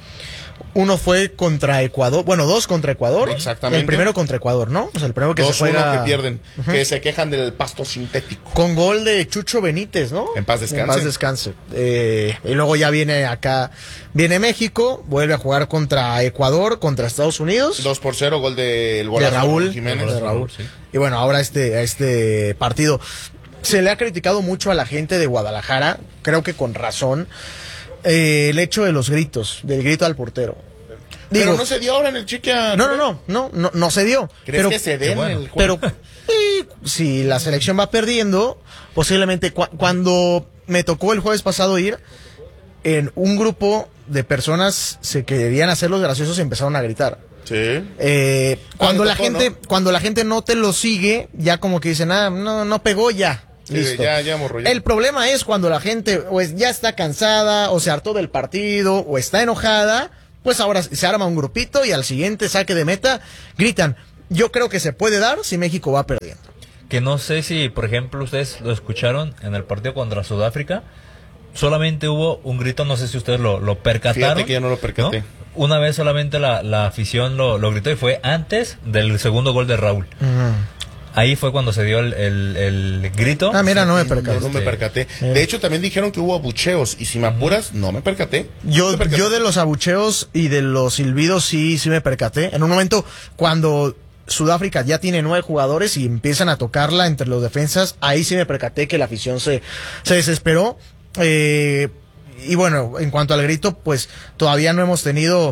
Uno fue contra Ecuador, bueno, dos contra Ecuador. Exactamente. El primero contra Ecuador, ¿no? O sea, el primero que dos se juega... uno que pierden, Ujú. que se quejan del pasto sintético. Con gol de Chucho Benítez, ¿no? En paz descanse. En paz descanse. Eh, y luego ya viene acá, viene México, vuelve a jugar contra Ecuador, contra Estados Unidos. dos por cero, gol del de golazo Raúl. Jiménez. De Raúl. Y bueno, ahora este, este partido. Se le ha criticado mucho a la gente de Guadalajara, creo que con razón, eh, el hecho de los gritos, del grito al portero. Pero Digo, no se dio ahora en el chique a... no, no, no, no, no, no se dio. ¿Crees pero, que se dé en el juego? pero eh, si la selección va perdiendo, posiblemente cu- cuando me tocó el jueves pasado ir, en un grupo de personas se querían hacer los graciosos y empezaron a gritar. Sí. Eh, cuando Ah, me la tocó, gente, ¿no? cuando la gente no te lo sigue, ya como que dicen, ah, no, no pegó ya. Sí, Listo. ya, ya morro, ya. El problema es cuando la gente o es- ya está cansada, o se hartó del partido, o está enojada, pues ahora se arma un grupito y al siguiente saque de meta gritan. yo creo que se puede dar si México va perdiendo. Que no sé si, por ejemplo, ustedes lo escucharon en el partido contra Sudáfrica. Solamente hubo un grito, no sé si ustedes lo, lo percataron. Fíjate que yo no lo percaté. ¿no? Una vez solamente la, la afición lo, lo gritó y fue antes del segundo gol de Raúl. Uh-huh. Ahí fue cuando se dio el, el, el grito. Ah, mira, no me percaté. No, no me percaté. De hecho, también dijeron que hubo abucheos. Y si me apuras, no me percaté. Yo, no me percaté. yo de los abucheos y de los silbidos sí, sí me percaté. En un momento, cuando Sudáfrica ya tiene nueve jugadores y empiezan a tocarla entre los defensas, ahí sí me percaté que la afición se, se desesperó. Eh, y bueno, en cuanto al grito, pues todavía no hemos tenido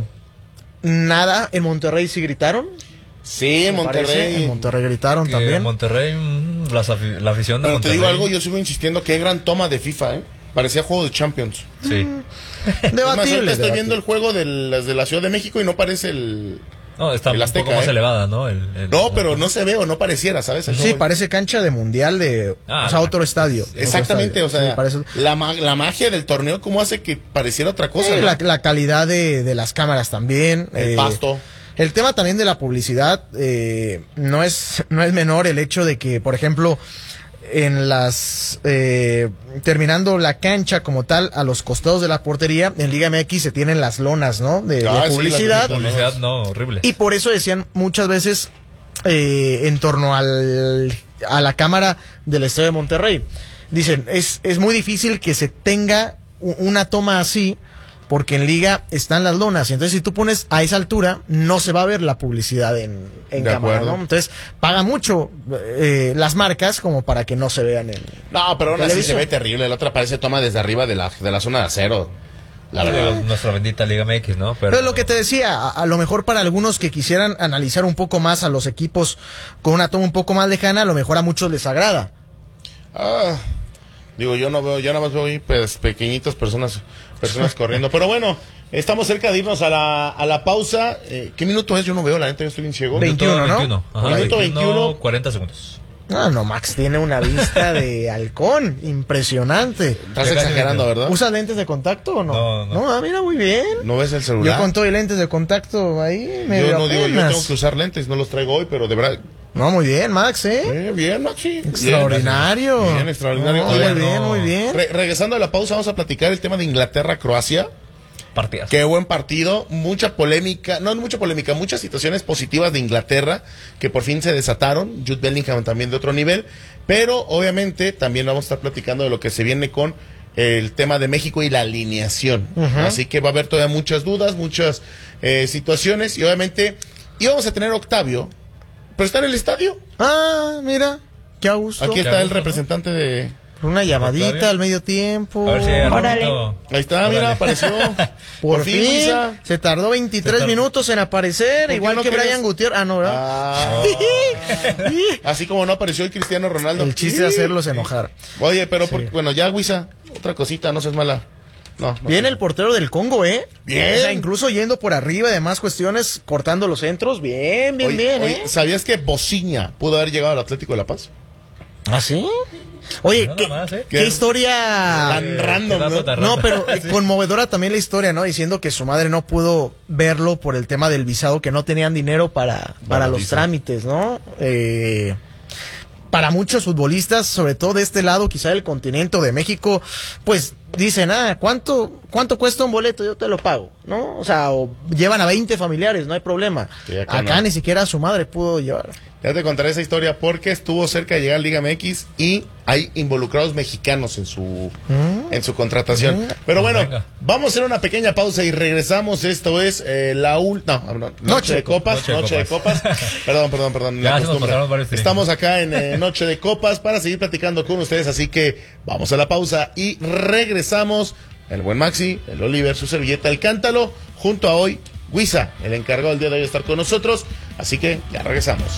nada. En Monterrey sí gritaron. Sí, en Monterrey. En Monterrey gritaron también. En Monterrey, la, la afición de Pero Monterrey. te digo algo, yo sigo insistiendo, qué gran toma de FIFA, ¿eh? Parecía juego de Champions. Sí. Mm. Debatible. Es más, ahorita estoy debatible. viendo el juego de las de la Ciudad de México y no parece el... No, está el un Azteca, poco más ¿eh? elevada, ¿no? El, el, no, pero no se ve o no pareciera, ¿sabes? Sí, juego. Parece cancha de mundial de... Ah, o sea, otro estadio. Exactamente, otro estadio. o sea, sí, parece... la, la magia del torneo, ¿cómo hace que pareciera otra cosa? Sí, ¿no? la, la calidad de, de las cámaras también. El eh, pasto. El tema también de la publicidad eh, no es no es menor el hecho de que, por ejemplo, en las eh, terminando la cancha como tal, a los costados de la portería, en Liga M X se tienen las lonas, ¿no? De, ah, de publicidad. Sí, la publicidad, no, horrible. Y por eso decían muchas veces eh, en torno al, a la cámara del Estadio de Monterrey. Dicen, es, es muy difícil que se tenga una toma así, porque en Liga están las lonas. Entonces, si tú pones a esa altura, no se va a ver la publicidad en, en cámara, ¿no? Entonces, paga mucho eh, las marcas como para que no se vean en... No, pero aún así se ve terrible. La otra parece toma desde arriba de la, de la zona de acero. La verdad. Nuestra bendita Liga M X, ¿no? Pero, Pero lo que te decía, a, a lo mejor para algunos que quisieran analizar un poco más a los equipos con una toma un poco más lejana, a lo mejor a muchos les agrada. Ah... Digo, yo no veo, yo nada más veo ahí pues, pequeñitas personas personas corriendo. Pero bueno, estamos cerca de irnos a la, a la pausa. Eh, ¿Qué minuto es? Yo no veo, la neta, yo estoy bien ciego. veintiuno, ¿no? veintiuno. Ajá, Minuto veintiuno. cuarenta segundos. Ah, no, Max tiene una vista de halcón impresionante. Estás exagerando, ¿verdad? ¿Usas lentes de contacto o no? No, no. No, ah, mira, muy bien. ¿No ves el celular? Yo con todo y lentes de contacto ahí medio Yo no digo, yo apenas. tengo que usar lentes, no los traigo hoy, pero de verdad... No, muy bien, Max, ¿eh? Eh, bien, Maxi. Extraordinario. Bien, bien, extraordinario. No, Oigan, muy bien, no. muy bien. Re- regresando a la pausa, vamos a platicar el tema de Inglaterra-Croacia. Partidas. Qué buen partido, mucha polémica, no mucha polémica, muchas situaciones positivas de Inglaterra que por fin se desataron. Jude Bellingham también de otro nivel, pero obviamente también vamos a estar platicando de lo que se viene con el tema de México y la alineación. Uh-huh. Así que va a haber todavía muchas dudas, muchas eh, situaciones y obviamente íbamos a tener a Octavio, pero está en el estadio. Ah, mira, qué a gusto. Aquí está Qué el gusto, representante ¿no? de... Una llamadita Octavio. al medio tiempo. A ver si hay Ramito. Ahí está, Órale. mira, apareció. Por, fin, Luisa. se tardó veintitrés Se tardó. minutos en aparecer, qué igual no que querías? Brian Gutiérrez. Ah, no, ¿verdad? Ah. Así como no apareció el Cristiano Ronaldo. El chiste de hacerlos enojar. Oye, pero Sí. por- bueno, ya, Huiza, otra cosita, no seas mala. No, no Viene sé. el portero del Congo, ¿eh? Bien. O sea, incluso yendo por arriba y demás cuestiones, cortando los centros. Bien, bien, Oye, bien, oye, ¿eh? ¿sabías que Bociña pudo haber llegado al Atlético de La Paz? ¿Ah, sí? Oye, Nada ¿qué, más, ¿eh? qué Qué- historia... Tan random, qué dato ¿no? tan No, random. pero eh, Sí. conmovedora también la historia, ¿no? Diciendo que su madre no pudo verlo por el tema del visado, que no tenían dinero para, para los dice. trámites, ¿no? Eh, para muchos futbolistas, sobre todo de este lado, quizá del continente o de México, pues dicen, ah, ¿cuánto, cuánto cuesta un boleto? Yo te lo pago, ¿no? O sea, o llevan a veinte familiares, no hay problema. Sí, acá acá no. ni siquiera su madre pudo llevar. Ya te contaré esa historia porque estuvo cerca de llegar a Liga M X y hay involucrados mexicanos en su en su contratación. Pero bueno, Venga. vamos a hacer una pequeña pausa y regresamos. Esto es eh, la última no, no, noche, de copas, Noche de noche de copas. perdón, perdón, perdón. Ya la se nos costumbre. pasaron varios Estamos acá en eh, Noche de Copas para seguir platicando con ustedes, así que vamos a la pausa y regresamos. El buen Maxi, el Oliver, su servilleta, el Cántalo, junto a hoy Huiza, el encargado del día de hoy de estar con nosotros. Así que ya regresamos.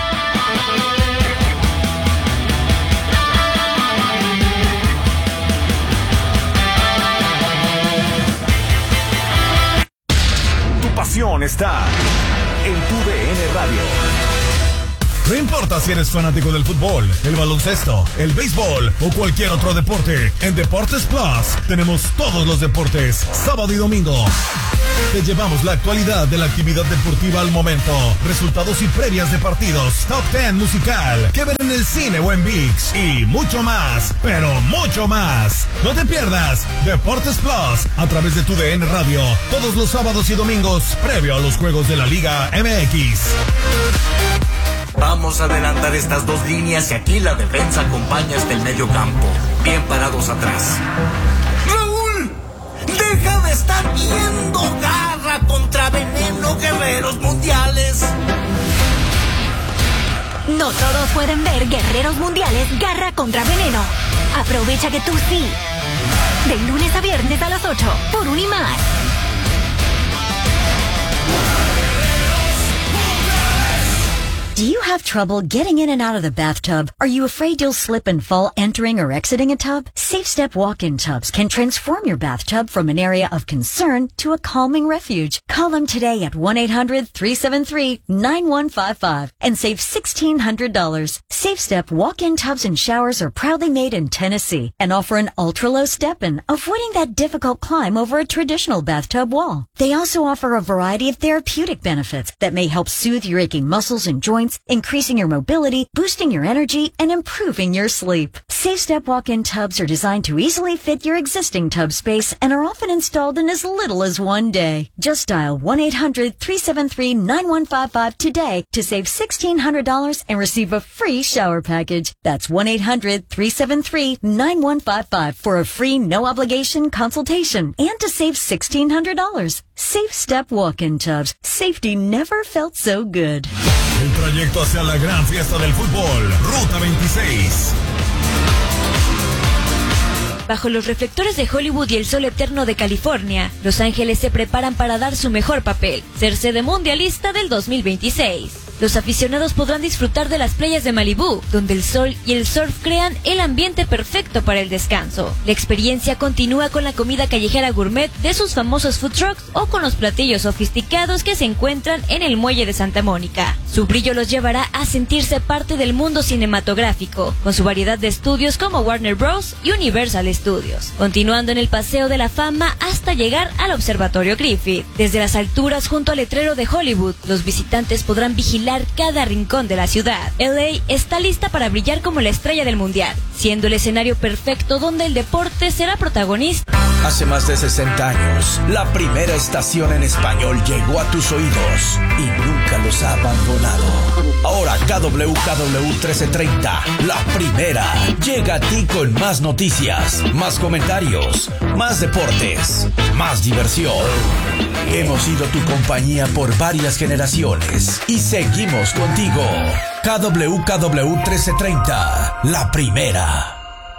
Tu pasión está en tu D N Radio. No importa si eres fanático del fútbol, el baloncesto, el béisbol o cualquier otro deporte, en Deportes Plus tenemos todos los deportes, sábado y domingo. Te llevamos la actualidad de la actividad deportiva al momento, resultados y previas de partidos, top diez musical, que ver en el cine o en ViX y mucho más, pero mucho más. No te pierdas Deportes Plus a través de TUDN Radio todos los sábados y domingos previo a los juegos de la Liga M X. Vamos a adelantar estas dos líneas y aquí la defensa acompaña hasta el medio campo, bien parados atrás. ¡Raúl! ¡Deja de estar viendo! ¡Garra contra veneno, guerreros mundiales! No todos pueden ver Guerreros Mundiales Garra contra Veneno. Aprovecha que tú sí. De lunes a viernes a las ocho por Unimás. Do you have trouble getting in and out of the bathtub? Are you afraid you'll slip and fall entering or exiting a tub? SafeStep walk-in tubs can transform your bathtub from an area of concern to a calming refuge. Call them today at one eight hundred, three seven three, nine one five five and save sixteen hundred dollars. SafeStep walk-in tubs and showers are proudly made in Tennessee and offer an ultra-low step-in, avoiding that difficult climb over a traditional bathtub wall. They also offer a variety of therapeutic benefits that may help soothe your aching muscles and joints, increasing your mobility, boosting your energy, and improving your sleep. SafeStep walk-in tubs are designed to easily fit your existing tub space and are often installed in as little as one day. Just dial one eight hundred, three seven three, nine one five five today to save sixteen hundred dollars and receive a free shower package. That's one eight hundred, three seven three, nine one five five for a free no-obligation consultation and to save sixteen hundred dollars. SafeStep walk-in tubs. Safety never felt so good. El trayecto hacia la gran fiesta del fútbol, Ruta veintiséis. Bajo los reflectores de Hollywood y el sol eterno de California, Los Ángeles se preparan para dar su mejor papel, ser sede mundialista del dos mil veintiséis. Los aficionados podrán disfrutar de las playas de Malibú, donde el sol y el surf crean el ambiente perfecto para el descanso. La experiencia continúa con la comida callejera gourmet de sus famosos food trucks o con los platillos sofisticados que se encuentran en el muelle de Santa Mónica. Su brillo los llevará a sentirse parte del mundo cinematográfico, con su variedad de estudios como Warner Bros. Y Universal Studios, continuando en el Paseo de la Fama hasta llegar al Observatorio Griffith. Desde las alturas junto al letrero de Hollywood, los visitantes podrán vigilar cada rincón de la ciudad. L A está lista para brillar como la estrella del mundial, siendo el escenario perfecto donde el deporte será protagonista. Hace más de sesenta años, la primera estación en español llegó a tus oídos y nunca los ha abandonado. Ahora K W K W trece treinta, la primera, llega a ti con más noticias, más comentarios, más deportes, más diversión. Hemos sido tu compañía por varias generaciones y seguimos contigo. K W K W trece treinta, la primera.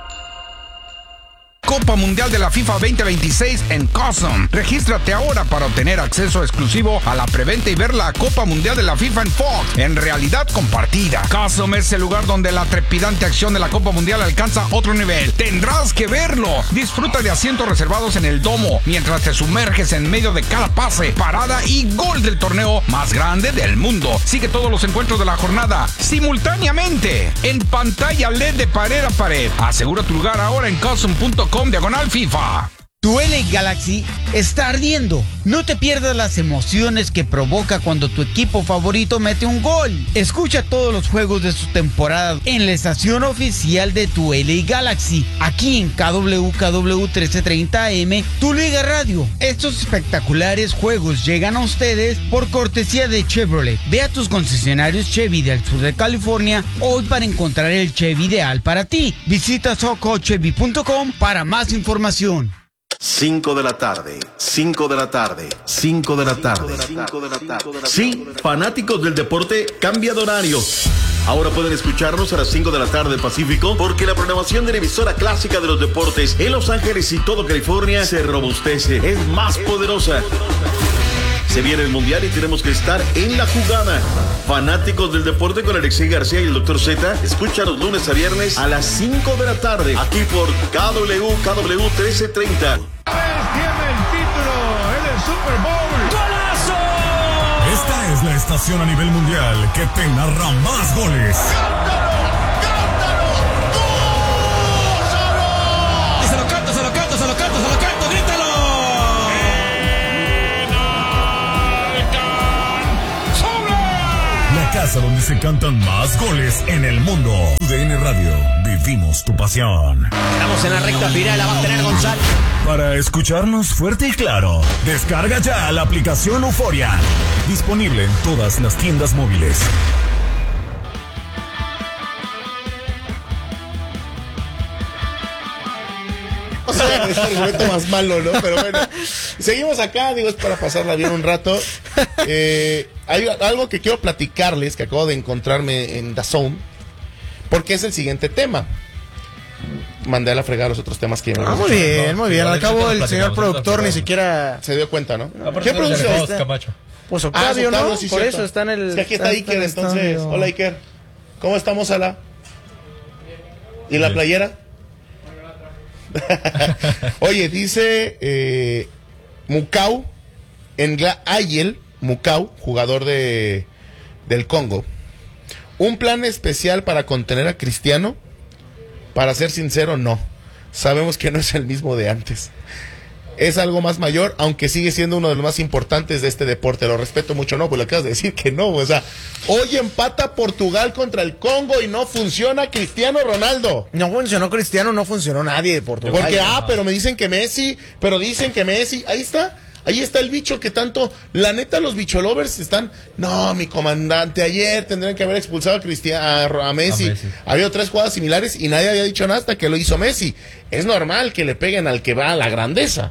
Copa Mundial de la FIFA veinte veintiséis en Cosm. Regístrate ahora para obtener acceso exclusivo a la preventa y ver la Copa Mundial de la FIFA en Fox, en realidad compartida. Cosm es el lugar donde la trepidante acción de la Copa Mundial alcanza otro nivel. Tendrás que verlo. Disfruta de asientos reservados en el domo, mientras te sumerges en medio de cada pase, parada y gol del torneo más grande del mundo. Sigue todos los encuentros de la jornada simultáneamente en pantalla L E D de pared a pared. Asegura tu lugar ahora en cosm punto com diagonal FIFA. Tu L A Galaxy está ardiendo. No te pierdas las emociones que provoca cuando tu equipo favorito mete un gol. Escucha todos los juegos de su temporada en la estación oficial de tu L A Galaxy, aquí en K W K W trece treinta A M, tu Liga Radio. Estos espectaculares juegos llegan a ustedes por cortesía de Chevrolet. Ve a tus concesionarios Chevy del sur de California hoy para encontrar el Chevy ideal para ti. Visita soco chevy punto com para más información. cinco de la tarde, cinco de la tarde, cinco de la tarde, cinco de la tarde. Sí, fanáticos del deporte, cambia de horario. Ahora pueden escucharnos a las cinco de la tarde Pacífico, porque la programación de la emisora clásica de los deportes en Los Ángeles y todo California se robustece, es más poderosa. Se viene el Mundial y tenemos que estar en la jugada. Fanáticos del deporte con Alexei García y el doctor Z, escucha los lunes a viernes a las cinco de la tarde, aquí por K W K W trece treinta. Tiene el título en el Super Bowl. ¡Golazo! Esta es la estación a nivel mundial que te narra más goles. Se lo canto, se lo canto, se lo canto, se lo canto, grítalo. casa donde se cantan más goles en el mundo. U D N Radio, vivimos tu pasión. Estamos en la recta final, la va a tener Gonzalo. Para escucharnos fuerte y claro, descarga ya la aplicación Euforia. Disponible en todas las tiendas móviles. O sea, es el argumento más malo, ¿no? Pero bueno, seguimos acá, digo, es para pasarla bien un rato. Eh, hay algo que quiero platicarles, que acabo de encontrarme en D A Z N, porque es el siguiente tema. Mandé a la fregada los otros temas que ah, muy bien, muy bien. Al cabo el señor productor ni siquiera se dio cuenta, ¿no? ¿Qué producción? Camacho. Pues Octavio, ah, Octavio, ¿no? sí, por cierto. eso está en el... Es que aquí está Iker, entonces. Hola, Iker. ¿Cómo estamos, Ala? ¿Y la playera? Oye, dice eh, Mukau Engla Ayel, Mukau, jugador de del Congo. Un plan especial para contener a Cristiano. Para ser sincero, no. Sabemos que no es el mismo de antes. Es algo más mayor, aunque sigue siendo uno de los más importantes de este deporte. Lo respeto mucho, no, pues lo acabas de decir que no. O sea, hoy empata Portugal contra el Congo y no funciona Cristiano Ronaldo. No funcionó Cristiano, no funcionó nadie de Portugal. Porque, ah, pero me dicen que Messi, pero dicen que Messi, ahí está. Ahí está el bicho que tanto, la neta, los bicholovers están, no, mi comandante, ayer tendrían que haber expulsado a, Cristian, a, a Messi. A Messi. Había tres jugadas similares y nadie había dicho nada hasta que lo hizo Messi. Es normal que le peguen al que va a la grandeza.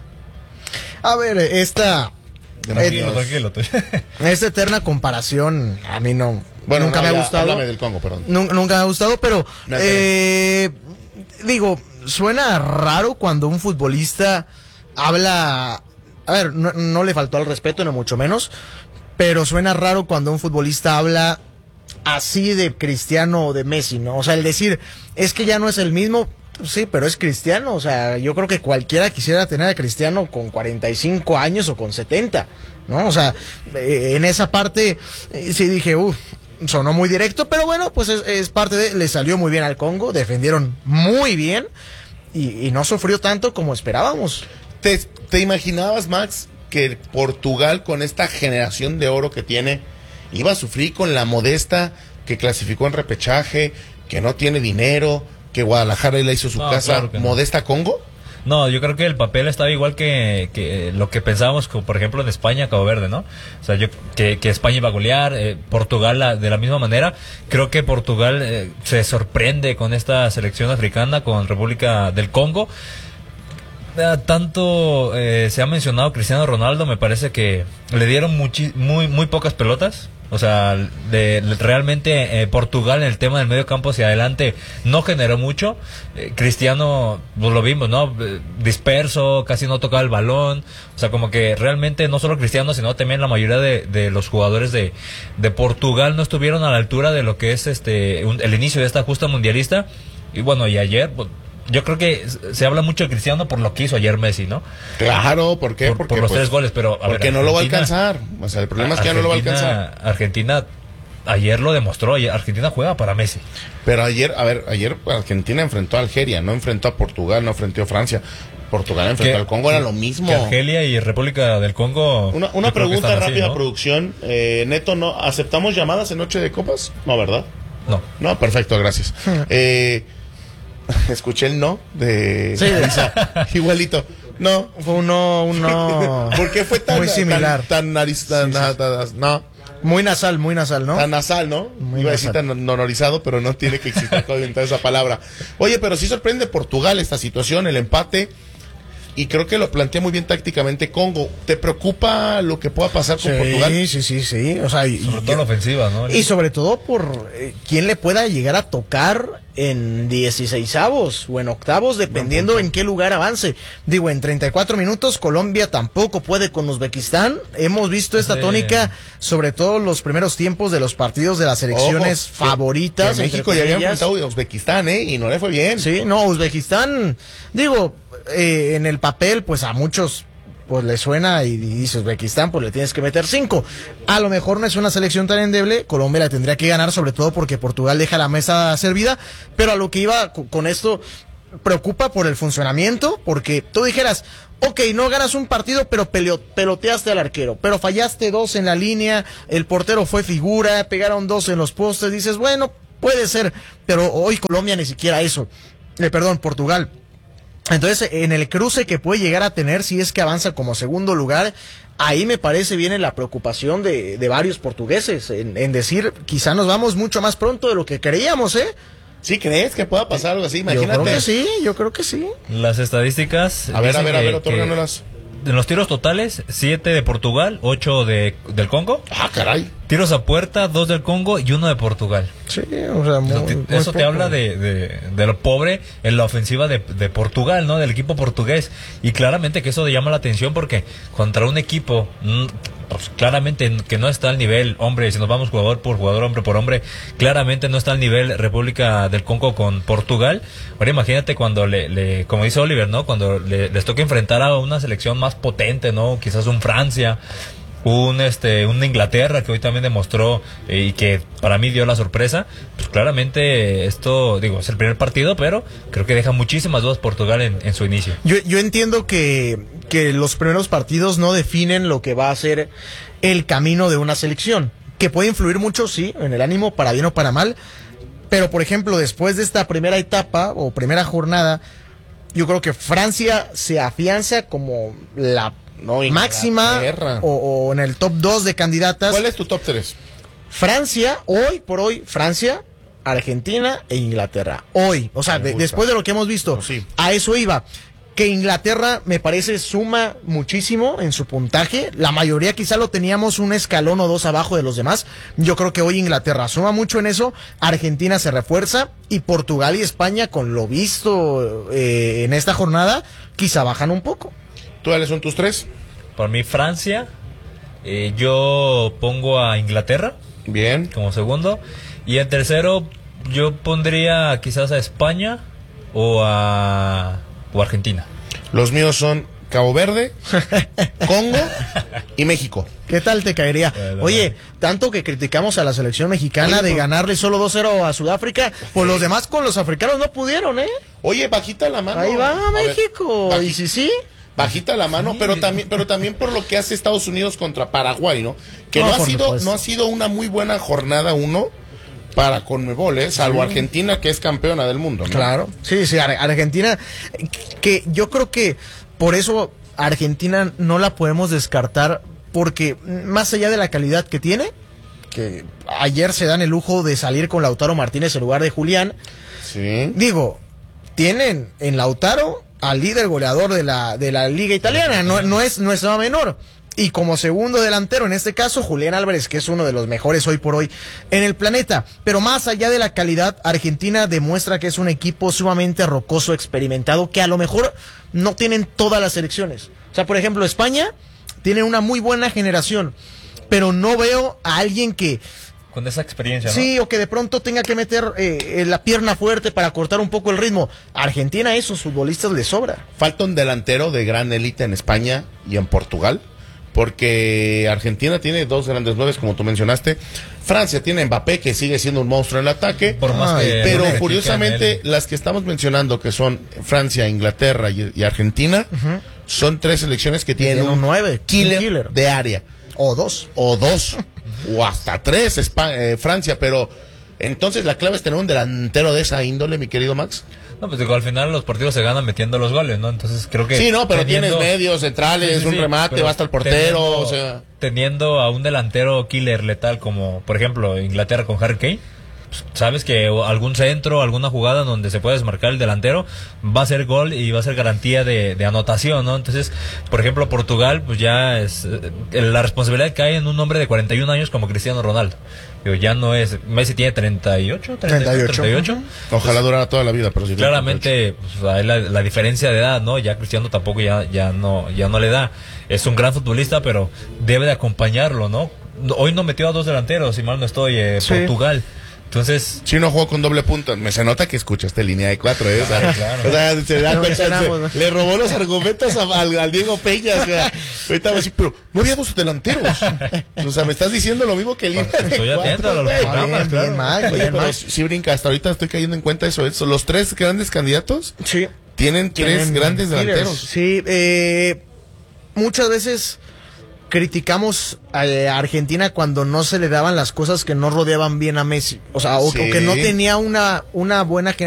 A ver, esta... Tranquilo, tranquilo. Esta eterna comparación a mí no... Bueno, nunca no, me ha ya, gustado. Háblame del Congo, perdón. Nunca, nunca me ha gustado, pero... Eh, digo, suena raro cuando un futbolista habla... A ver, no, no le faltó al respeto, no mucho menos, pero suena raro cuando un futbolista habla así de Cristiano o de Messi, ¿no? O sea, el decir, es que ya no es el mismo, sí, pero es Cristiano, o sea, yo creo que cualquiera quisiera tener a Cristiano con cuarenta y cinco años o con setenta, ¿no? O sea, eh, en esa parte eh, sí dije, uff, sonó muy directo, pero bueno, pues es, es parte de, le salió muy bien al Congo, defendieron muy bien y, y no sufrió tanto como esperábamos. ¿Te, ¿Te imaginabas, Max, que Portugal, con esta generación de oro que tiene, iba a sufrir con la Modesta que clasificó en repechaje, que no tiene dinero, que Guadalajara le hizo su no, casa, claro no. Modesta Congo? No, yo creo que el papel estaba igual que, que lo que pensábamos, como por ejemplo en España, Cabo Verde, ¿no? O sea, yo que, que España iba a golear, eh, Portugal la, de la misma manera. Creo que Portugal eh, se sorprende con esta selección africana, con República del Congo. Tanto eh, se ha mencionado Cristiano Ronaldo, me parece que le dieron muchi, muy muy pocas pelotas. O sea, de, de, realmente eh, Portugal en el tema del medio campo hacia adelante no generó mucho. Eh, Cristiano, pues lo vimos, ¿no? Eh, disperso, casi no tocaba el balón. O sea, como que realmente no solo Cristiano, sino también la mayoría de, de los jugadores de, de Portugal no estuvieron a la altura de lo que es este un, el inicio de esta justa mundialista. Y bueno, y ayer... Pues, yo creo que se habla mucho de Cristiano por lo que hizo ayer Messi, ¿no? Claro, ¿por qué? Por, porque por los pues, tres goles, pero... A porque ver, no lo va a alcanzar. O sea, el problema es que ya no lo va a alcanzar. Argentina ayer lo demostró. Argentina juega para Messi. Pero ayer, a ver, ayer Argentina enfrentó a Algeria, no enfrentó a Portugal, no enfrentó a Francia. Portugal enfrentó al Congo, era lo mismo. Que Argelia y República del Congo... Una, una pregunta rápida, así, ¿no? Producción. Eh, Neto, ¿no aceptamos llamadas en Noche de Copas? No, ¿verdad? No. No, perfecto, gracias. eh... Escuché el no de sí, Lisa. Igualito. No. Fue un no, un no. ¿Por qué fue tan muy similar? Tan, tan nariz, tan, sí, sí. Tan, no. Muy nasal, muy nasal, ¿no? Tan nasal, ¿no? Muy Iba nasal. a decir tan honorizado, pero no tiene que existir todavía esa palabra. Oye, pero sí sorprende Portugal esta situación, el empate. Y creo que lo plantea muy bien tácticamente Congo. ¿Te preocupa lo que pueda pasar con sí, Portugal? Sí, sí, sí, sí. O sea, y, sobre todo la ofensiva, ¿no? Y sobre todo por eh, quién le pueda llegar a tocar en dieciseisavos o en octavos, dependiendo en qué lugar avance. Digo, en treinta y cuatro minutos Colombia tampoco puede con Uzbekistán. Hemos visto esta sí. tónica, sobre todo los primeros tiempos de los partidos de las selecciones Ojo, favoritas. Que, que México ya había enfrentado a Uzbekistán, ¿eh? Y no le fue bien. Sí, no, Uzbekistán, digo, eh, en el papel, pues a muchos pues le suena y dice Uzbekistán, pues le tienes que meter cinco. A lo mejor no es una selección tan endeble, Colombia la tendría que ganar, sobre todo porque Portugal deja la mesa servida, pero a lo que iba con esto, preocupa por el funcionamiento, porque tú dijeras, ok, no ganas un partido, pero peleo, peloteaste al arquero, pero fallaste dos en la línea, el portero fue figura, pegaron dos en los postes, dices, bueno, puede ser, pero hoy Colombia ni siquiera eso, eh, perdón, Portugal. Entonces, en el cruce que puede llegar a tener, si es que avanza como segundo lugar, ahí me parece viene la preocupación de, de varios portugueses, en, en decir, quizá nos vamos mucho más pronto de lo que creíamos, ¿eh? ¿Sí crees que pueda pasar algo así? Imagínate. Yo creo que sí, yo creo que sí. Las estadísticas... A ver, a dicen ver, a que- ver, otórgamelas. que En los tiros totales, siete de Portugal, ocho de, del Congo. Ah, caray. Tiros a puerta, dos del Congo y uno de Portugal. Sí, o sea, muy, Eso te, muy eso te poco. habla de, de, de lo pobre en la ofensiva de, de Portugal, ¿no? Del equipo portugués. Y claramente que eso llama la atención porque contra un equipo, mm, pues, claramente que no está al nivel, hombre, si nos vamos jugador por jugador, hombre por hombre, claramente no está al nivel República del Congo con Portugal. Ahora imagínate cuando le, le como dice Oliver, ¿no? Cuando le, les toca enfrentar a una selección más potente, ¿no? Quizás un Francia, un este una Inglaterra que hoy también demostró eh, y que para mí dio la sorpresa. Pues claramente esto, digo, es el primer partido, pero creo que deja muchísimas dudas Portugal en, en su inicio. Yo, yo entiendo que, que los primeros partidos no definen lo que va a ser el camino de una selección, que puede influir mucho, sí, en el ánimo, para bien o para mal, pero por ejemplo, después de esta primera etapa o primera jornada, yo creo que Francia se afianza como la No, máxima Inglaterra. o, o en el top dos de candidatas. ¿Cuál es tu top tres? Francia, hoy por hoy, Francia, Argentina e Inglaterra. Hoy, o sea, de- después de lo que hemos visto, a eso iba. Que Inglaterra me parece suma muchísimo en su puntaje. La mayoría quizá lo teníamos un escalón o dos abajo de los demás. Yo creo que hoy Inglaterra suma mucho en eso. Argentina se refuerza y Portugal y España, con lo visto eh, en esta jornada, quizá bajan un poco. ¿Cuáles son tus tres? Para mí Francia, eh, yo pongo a Inglaterra. Bien. Como segundo. Y en tercero yo pondría quizás a España o a, o a Argentina. Los míos son Cabo Verde, Congo y México. ¿Qué tal te caería? Bueno, Oye, tanto que criticamos a la selección mexicana Oye, de pues- ganarle solo dos cero a Sudáfrica, pues los demás con los africanos no pudieron, ¿eh? Oye, bajita la mano. Ahí va A ver, México. baji- Y sí, sí. Bajita la mano, pero también, pero también por lo que hace Estados Unidos contra Paraguay, ¿no? Que No, no, ha por sido, supuesto. no ha sido una muy buena jornada uno para Conmebol, ¿eh? Salvo Sí. Argentina, que es campeona del mundo, ¿no? Claro. Sí, sí, Ar- Argentina, que yo creo que por eso Argentina no la podemos descartar, porque más allá de la calidad que tiene, que ayer se dan el lujo de salir con Lautaro Martínez en lugar de Julián. Sí. Digo, tienen en Lautaro al líder goleador de la, de la liga italiana, no, no es, no es nada menor. Y como segundo delantero, en este caso, Julián Álvarez, que es uno de los mejores hoy por hoy en el planeta. Pero más allá de la calidad, Argentina demuestra que es un equipo sumamente rocoso, experimentado, que a lo mejor no tienen todas las selecciones. O sea, por ejemplo, España tiene una muy buena generación, pero no veo a alguien que... Con esa experiencia, ¿no? Sí, o que de pronto tenga que meter eh, la pierna fuerte para cortar un poco el ritmo. A Argentina a esos futbolistas les sobra. Falta un delantero de gran élite en España y en Portugal, porque Argentina tiene dos grandes nueves, como tú mencionaste. Francia tiene Mbappé, que sigue siendo un monstruo en el ataque. Por más Ay, que pero no le curiosamente, critican las que estamos mencionando, que son Francia, Inglaterra y, y Argentina, son tres selecciones que tienen Tiene un nueve, killer, un killer. de área. O dos. O dos. o hasta tres, Espa- eh, Francia, pero entonces la clave es tener un delantero de esa índole, mi querido Max. No, pues digo, al final los partidos se ganan metiendo los goles, ¿no? Entonces creo que... Sí, no, pero teniendo- tienes medios, centrales, Sí, sí, un sí, remate, pero va hasta el portero, teniendo- o sea... Teniendo a un delantero killer letal como, por ejemplo, Inglaterra con Harry Kane, pues, sabes que algún centro, alguna jugada donde se puede desmarcar el delantero, va a ser gol y va a ser garantía de, de anotación, ¿no? Entonces, por ejemplo, Portugal, pues ya es... eh, la responsabilidad cae en un hombre de cuarenta y un años como Cristiano Ronaldo. Digo, ya no es... Messi tiene treinta y ocho, treinta y ocho, treinta y ocho. Ojalá durara toda la vida, pero sí. Claramente, pues, hay la, la diferencia de edad, ¿no? Ya Cristiano tampoco ya, ya no, ya no le da. Es un gran futbolista, pero debe de acompañarlo, ¿no? Hoy no metió a dos delanteros, si mal no estoy, eh, Sí. Portugal. Entonces, si no jugó con doble punta, me se nota que escuchaste línea de cuatro, ¿eh? O sea, claro. o sea, se da No cuenta, mencionamos, se- ¿no? le robó los argumentos a- al, al Diego Peña, o sea, ahorita va a decir, pero no había dos delanteros. O sea, me estás diciendo lo mismo que línea de estoy atento cuatro, a los güey. programas, Bien, bien, claro. Mike, Oye, bien, pero Mike. sí brinca, hasta ahorita estoy cayendo en cuenta eso, eso. Los tres grandes candidatos Sí. tienen tres Tienen grandes killers. delanteros. Sí, eh, muchas veces criticamos a Argentina cuando no se le daban las cosas que no rodeaban bien a Messi. O sea, o, Sí. o que no tenía una, una buena